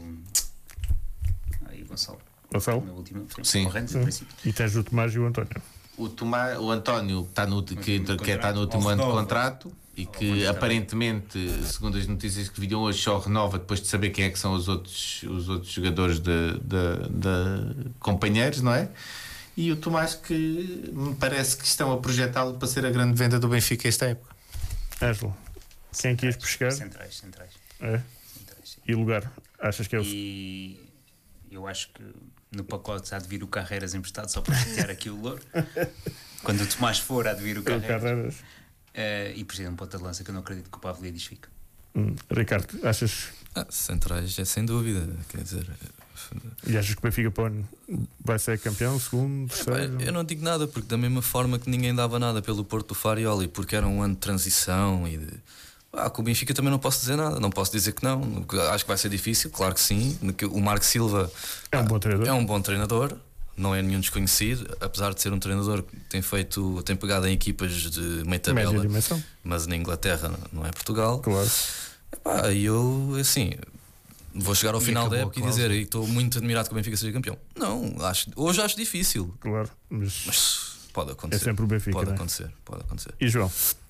aí o Gonçalo. Gonçalo, Na última, foi Sim. para o Rennes, em princípio. e tens o Tomás e o António. O António está no último ano de contrato e que renova. aparentemente, segundo as notícias que viram hoje, só renova depois de saber quem é que são os outros jogadores de companheiros, não é? E o Tomás, que me parece que estão a projetá-lo para ser a grande venda do Benfica esta época. Ângelo, quem quis buscar? Centrais. É. Centrais, sim. E lugar? Achas que é o. E eu acho que no pacote há de vir o Carreiras emprestado só para chatear aqui o Louro. Quando o Tomás for, há de vir o o Carreiras. Carreiras? E precisa de um ponta de lança que eu não acredito que o Pavlidis fique. Ricardo, achas. Centrais é sem dúvida. Quer dizer, E achas que o Benfica para o ano vai ser campeão, segundo, terceiro? eu não digo nada, porque da mesma forma que ninguém dava nada pelo Porto do Farioli, porque era um ano de transição e com o Benfica também não posso dizer nada, não posso dizer que não. Acho que vai ser difícil, claro que sim. O Marco Silva É um bom treinador. é um bom treinador, não é nenhum desconhecido, apesar de ser um treinador que tem pegado em equipas de meia Média tabela, dimensão, mas na Inglaterra não é Portugal. claro. E eu, assim, vou chegar ao E final da acabou época e a dizer: estou muito admirado que o Benfica seja campeão. Não, hoje acho difícil, Claro, mas mas pode é acontecer. sempre o Benfica. Pode não é? acontecer. E João?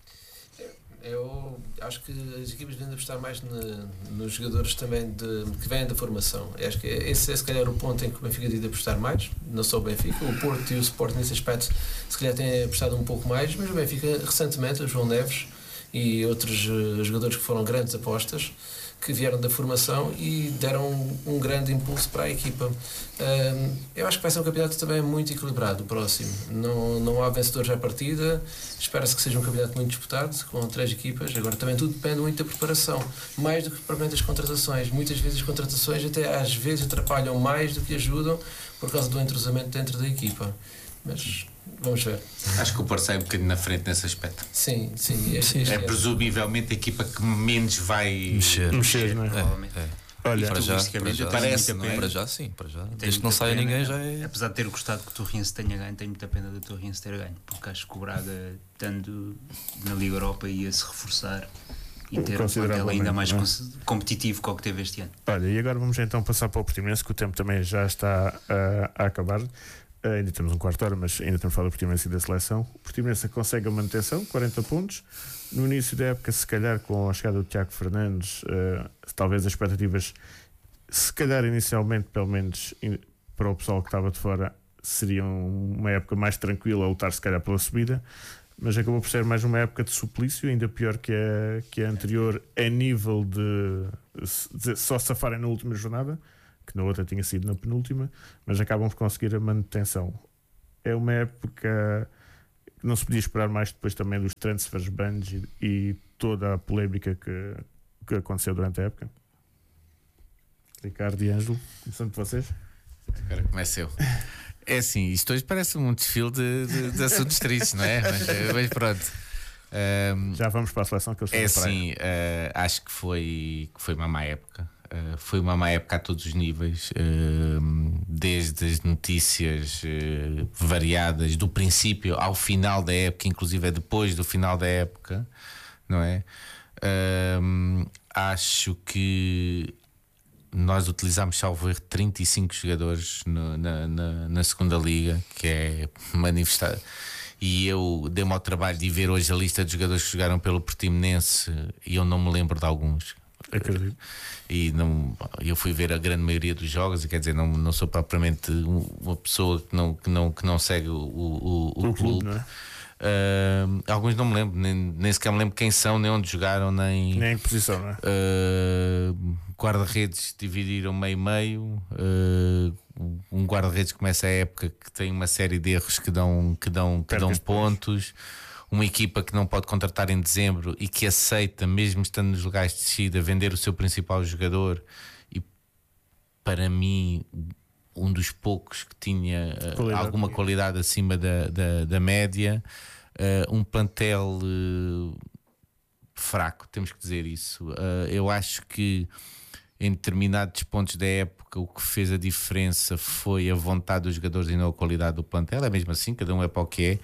Eu acho que as equipas devem apostar mais nos jogadores também que vêm da formação. Eu acho que esse é se calhar o ponto em que o Benfica deve apostar mais, não só o Benfica. O Porto e o Sporting nesse aspecto se calhar têm apostado um pouco mais, mas o Benfica recentemente, o João Neves e outros jogadores que foram grandes apostas, que vieram da formação e deram um grande impulso para a equipa. Eu acho que vai ser um campeonato também muito equilibrado, o próximo. Não há vencedores à partida, espera-se que seja um campeonato muito disputado, com 3 equipas. Agora também tudo depende muito da preparação, mais do que propriamente as contratações. Muitas vezes as contratações até às vezes atrapalham mais do que ajudam por causa do entrosamento dentro da equipa. Mas vamos ver. Acho que o Porto sai um bocadinho na frente nesse aspecto. Sim. É presumivelmente a equipa que menos vai Mexer. Não é? Provavelmente. Olha, Para já, Futbolisticamente, eu tenho parece, muita não é? pena. para já sim, para já. Tenho Desde que não muita saia pena, ninguém já é. Apesar de ter gostado que o Torriense tenha ganho, tenho muita pena do Torriense ter ganho, porque acho que o Braga, estando na Liga Europa, ia se reforçar e ter um plantel ainda mais não é? competitivo que o que teve este ano. olha, e agora vamos então passar para o Portimonense, que o tempo também já está a acabar. Ainda temos um quarto de hora, mas ainda temos falado do Portimonense e da seleção. O Portimonense consegue a manutenção, 40 pontos. No início da época, se calhar com a chegada do Tiago Fernandes, talvez as expectativas, se calhar inicialmente, pelo menos para o pessoal que estava de fora, seria uma época mais tranquila a lutar se calhar pela subida, mas acabou por ser mais uma época de suplício, ainda pior que a anterior, a nível de só safarem na última jornada, que na outra tinha sido na penúltima, mas acabam por conseguir a manutenção. É uma época que não se podia esperar mais depois também dos transfers bans e toda a polémica que aconteceu durante a época. Ricardo e Ângelo, começando por vocês. Agora começo eu. É assim, isto hoje parece um desfile de assuntos tristes, não é? Mas pronto. Já vamos para a seleção que eu estou é assim, acho que foi uma má época. Foi uma má época a todos os níveis, desde as notícias variadas do princípio ao final da época, inclusive depois do final da época, não é? Acho que nós utilizámos, salvo erro, 35 jogadores na segunda liga, que é manifestado. E eu dei-me ao trabalho de ver hoje a lista de jogadores que jogaram pelo Portimonense e eu não me lembro de alguns. Acredito. E eu fui ver a grande maioria dos jogos, e quer dizer, não sou propriamente uma pessoa que não segue o clube. Não é? Alguns não me lembro, nem sequer me lembro quem são, nem onde jogaram, nem em posição, não é? Guarda-redes dividiram meio. Um guarda-redes que começa a época que tem uma série de erros que dão pontos. Uma equipa que não pode contratar em dezembro e que aceita, mesmo estando nos lugares de descida, vender o seu principal jogador. E para mim, um dos poucos que tinha alguma qualidade acima da média. Um plantel fraco, temos que dizer isso. Eu acho que em determinados pontos da época o que fez a diferença foi a vontade dos jogadores e não a qualidade do plantel. É mesmo assim, cada um é para o que é.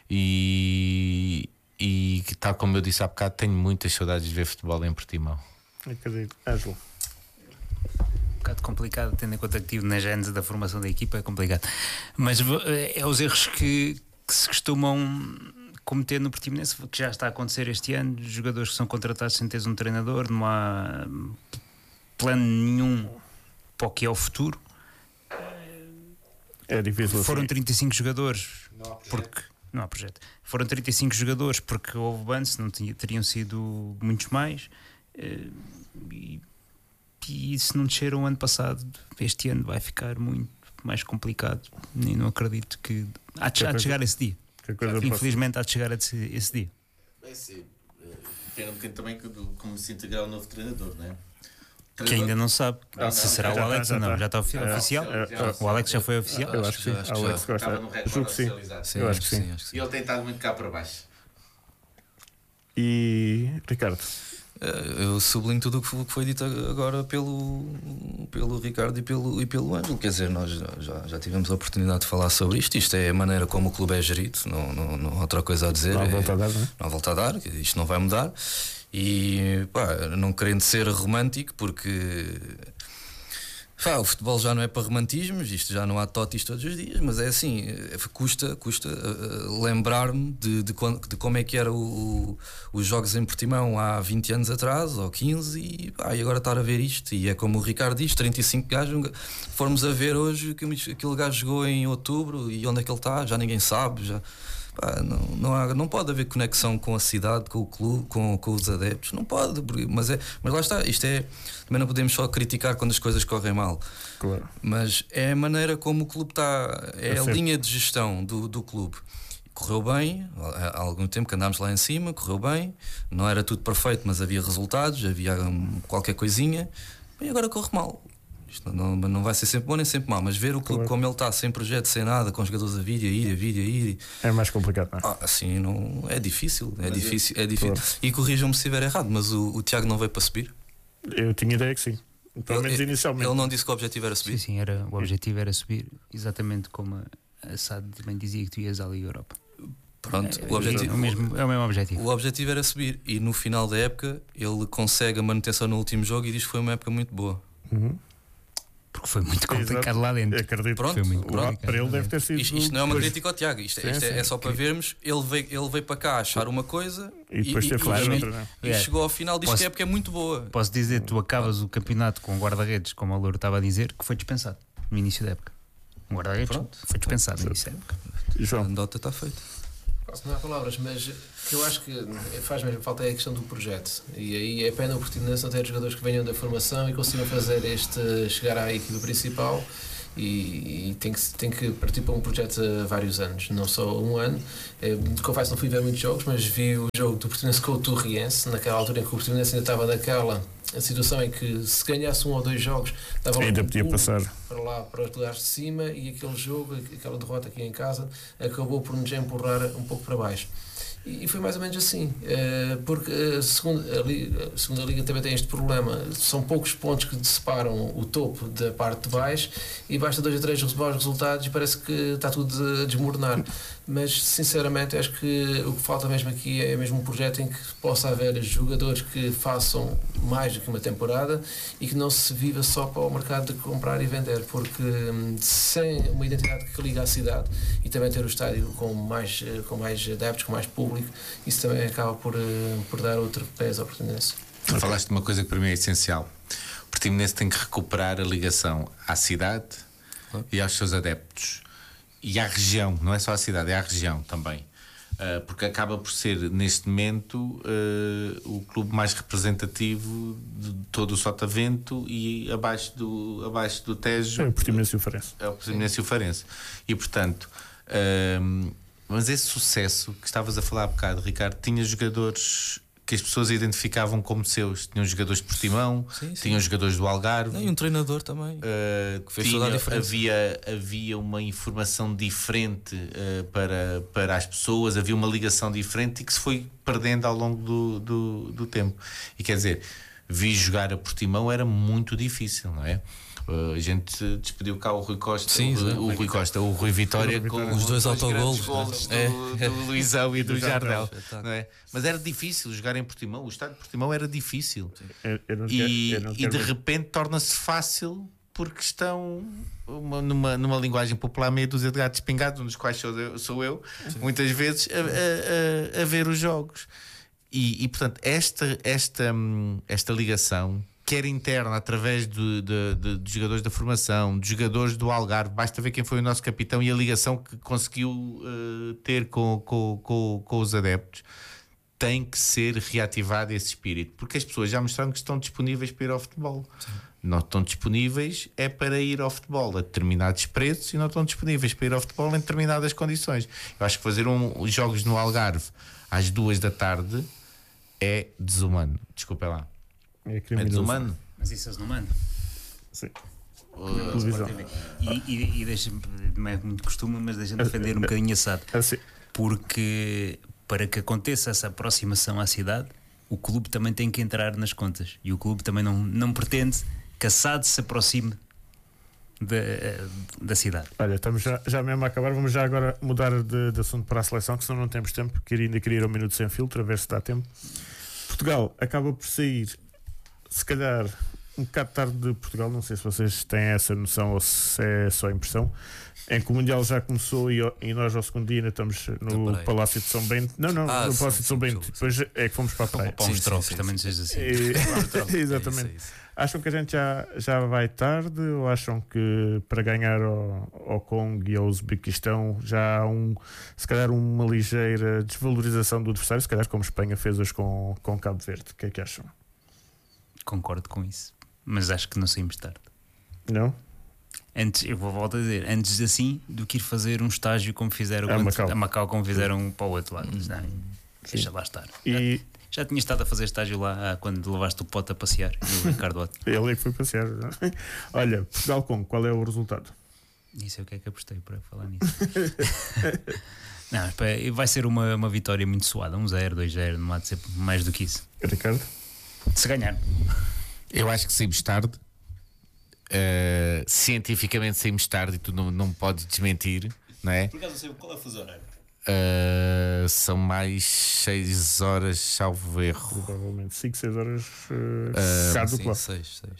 E tal como eu disse há bocado, tenho muitas saudades de ver futebol em Portimão. Acredito. Ângelo. Um bocado complicado, tendo em conta que estive na gênese da formação da equipa, é complicado. Mas é os erros que se costumam cometer no Portimonense, que já está a acontecer este ano. Jogadores que são contratados sem teres um treinador, não há plano nenhum para o que é o futuro. É difícil. Foram 35 jogadores porque não há projeto. Foram 35 jogadores porque houve ban, se não teriam sido muitos mais. E se não desceram o ano passado, este ano vai ficar muito mais complicado. Nem não acredito que há de chegar esse dia. Infelizmente há de chegar esse dia. Vai ser. Depende um bocadinho também como se integrar o novo treinador, não é? Que ainda não sabe se será o Alex ou não. Já está oficial? O Alex já foi oficial? Eu acho que sim. Alex Costa. Julgo que sim. Eu acho que sim. E ele tem estado muito cá para baixo. E Ricardo? Eu sublinho tudo o que foi dito agora pelo Ricardo e pelo Ângelo. Quer dizer, nós já tivemos a oportunidade de falar sobre isto. Isto é a maneira como o clube é gerido. Não há outra coisa a dizer. Não há volta a dar, não é? Não há volta a dar. Isto não vai mudar. E não querendo ser romântico, porque o futebol já não é para romantismos, isto já não há totis todos os dias, mas é assim, custa lembrar-me de como é que era os jogos em Portimão há 20 anos atrás, ou 15, e agora estar a ver isto, e é como o Ricardo diz, 35 gajos, formos a ver hoje que aquele gajo jogou em outubro, e onde é que ele está, já ninguém sabe, já... Não pode haver conexão com a cidade, com o clube, com os adeptos. Não pode, mas lá está. Isto é. Também não podemos só criticar quando as coisas correm mal. Claro. Mas é a maneira como o clube está. É a linha de gestão do clube. Correu bem, há algum tempo que andámos lá em cima, correu bem. Não era tudo perfeito, mas havia resultados, havia qualquer coisinha. E agora corre mal. Isto não vai ser sempre bom nem sempre mal, mas ver o clube como ele está, sem projeto, sem nada, com jogadores a vir e a ir. É mais complicado, não é? Assim, não, é difícil. Claro. E corrijam-me se estiver errado, mas o Tiago não veio para subir? Eu tinha ideia que sim. Pelo menos inicialmente. Ele não disse que o objetivo era subir? Sim, o objetivo era subir, exatamente como a SAD também dizia que tu ias à Liga Europa. Pronto, o objetivo, é o mesmo objetivo. O objetivo era subir e no final da época ele consegue a manutenção no último jogo e diz que foi uma época muito boa. Uhum. Porque foi muito complicado lá dentro. Acredito. Pronto, Foi muito pronto. complicado. Para ele deve ter sido. Isto não é uma depois- crítica ao Tiago, isto Sim, é sim. só para vermos. Ele veio para cá achar uma coisa E depois teve que fazer claramente- outra, não é? e chegou ao final, diz que a época é muito boa. Posso dizer, tu acabas o campeonato com um guarda-redes, como o Louro estava a dizer, que foi dispensado no início da época. Um guarda-redes Pronto. foi dispensado no início da época. A João, anedota está feita. Quase não há palavras, mas o que eu acho que faz mesmo falta é a questão do projeto. E aí é pena o Portimonense não ter jogadores que venham da formação e consigam fazer chegar à equipa principal. E tem que partir para um projeto a vários anos, não só um ano. Confesso, não fui ver muitos jogos, mas vi o jogo do Portimonense com o Torriense, naquela altura em que o Portimonense ainda estava naquela situação em que se ganhasse 1 ou 2 jogos dava ainda um podia pulo passar. para lá, para os lugares de cima, e aquele jogo, aquela derrota aqui em casa, acabou por nos empurrar um pouco para baixo. E foi mais ou menos assim, porque a segunda Liga também tem este problema. São poucos pontos que separam o topo da parte de baixo e basta 2 ou 3 bons resultados e parece que está tudo a desmoronar. Mas sinceramente acho que o que falta mesmo aqui é mesmo um projeto em que possa haver jogadores que façam mais do que uma temporada e que não se viva só para o mercado de comprar e vender, porque sem uma identidade que liga à cidade e também ter o estádio com mais adeptos, com mais público, isso também acaba por dar outro peso ao Portimonense. Falaste de uma coisa que para mim é essencial. O Portimonense tem que recuperar a ligação à cidade e aos seus adeptos. E à região, não é só à cidade, é à região também. Porque acaba por ser, neste momento, o clube mais representativo de todo o Sotavento e abaixo do Tejo. É o Portimonense e o Farense. É o Portimonense e o Farense. E, portanto, mas esse sucesso que estavas a falar há bocado, Ricardo, tinha jogadores que as pessoas identificavam como seus. Tinham jogadores de Portimão, Sim. tinham jogadores do Algarve. E um treinador também. Que fez toda a diferença. Havia uma informação diferente para as pessoas, havia uma ligação diferente e que se foi perdendo ao longo do tempo. E quer dizer, vi jogar a Portimão era muito difícil, não é? A gente despediu cá o Rui Costa, Sim, o Rui Vitória, com Os dois autogolos, golos né? do Luizão e do Jardel, Espetáculo. não é? Mas era difícil jogar em Portimão, o estádio de Portimão era difícil. Eu não E quero de ver. repente torna-se fácil porque estão numa linguagem popular, meia dúzia de gatos pingados, um dos quais sou eu muitas vezes a ver os jogos. E portanto esta ligação, quer interna, através de jogadores da formação, de jogadores do Algarve, basta ver quem foi o nosso capitão e a ligação que conseguiu ter com os adeptos, tem que ser reativado esse espírito, porque as pessoas já mostraram que estão disponíveis para ir ao futebol. Sim. Não estão disponíveis é para ir ao futebol a determinados preços e não estão disponíveis para ir ao futebol em determinadas condições. Eu acho que fazer jogos no Algarve às 2 da tarde é desumano. Desculpa lá. É É criminoso. desumano. Mas isso eles não mandam. Sim. Uh, Televisão. E deixa-me, não é muito costume, mas deixa-me defender um bocadinho a SAD. Assim, Porque para que aconteça essa aproximação à cidade, o clube também tem que entrar nas contas. E o clube também não pretende que a SAD se aproxime da cidade. olha, estamos já mesmo a acabar. Vamos já agora mudar de assunto para a seleção, que senão não temos tempo. Ainda queria ir ao minuto sem filtro, a ver se dá tempo. Portugal acaba por sair, se calhar, um bocado tarde de Portugal. Não sei se vocês têm essa noção ou se é só impressão. Em que o Mundial já começou e nós ao segundo dia ainda estamos no praia. Palácio de São Bento. Não, no sim, Palácio de São sim, Bento. sim. Depois é que fomos para a praia. Para uns Sim, trocos sim, também sim. não seja assim. Exatamente. É isso. Acham que a gente já vai tarde ou acham que para ganhar ao Congo e ao Uzbequistão já há se calhar uma ligeira desvalorização do adversário, se calhar como Espanha fez hoje com Cabo Verde? O que é que acham? Concordo com isso. Mas acho que não saímos tarde. Não? Antes, eu vou voltar a dizer, antes assim do que ir fazer um estágio como fizeram A Macau. como fizeram para o outro lado. Não, deixa lá estar. E Já tinha estado a fazer estágio lá quando levaste o Pote a passear e o Ricardo Otto. ele é que foi passear. Não? Olha, Portugal-Congo, qual é o resultado? Isso é o que é que apostei para falar nisso. Não, espera, vai ser uma vitória muito suada, 1-0, 2-0, não há de ser mais do que isso. Ricardo? Se ganhar. Eu acho que saímos tarde. Cientificamente saímos tarde e tu não podes desmentir, não é? Por acaso não sei qual é o fuso horário. São mais 6 horas, salvo erro. Provavelmente 5, 6 horas cá do Sim, lado. 6.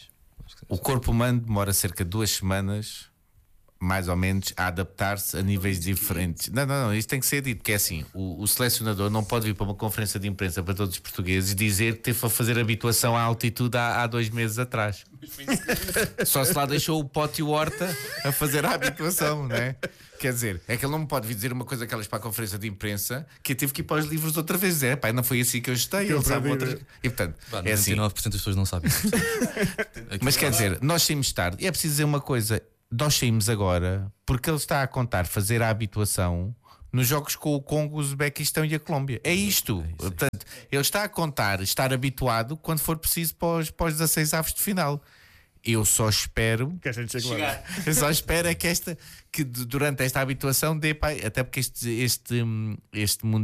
O corpo humano demora cerca de 2 semanas, mais ou menos, a adaptar-se a níveis diferentes. Não, isto tem que ser dito, porque é assim: o selecionador não pode vir para uma conferência de imprensa para todos os portugueses dizer que teve a fazer habituação à altitude há 2 meses atrás. Só se lá deixou o Pote e o Horta a fazer a habituação, não é? Quer dizer, é que ele não me pode vir dizer uma coisa aquelas para a conferência de imprensa que eu tive que ir para os livros outra vez. Pá, não foi assim que eu gostei. Ele sabe outras... E portanto, é assim. 99% das pessoas não sabem. Mas quer dizer, nós saímos tarde. E é preciso dizer uma coisa: nós saímos agora porque ele está a contar fazer a habituação nos jogos com o Congo, o Uzbequistão e a Colômbia. É isto. Portanto, ele está a contar estar habituado quando for preciso para os 16 avos de final. Eu só espero que a gente chegue lá. Eu só espero é que durante esta habituação dê, até porque este mundo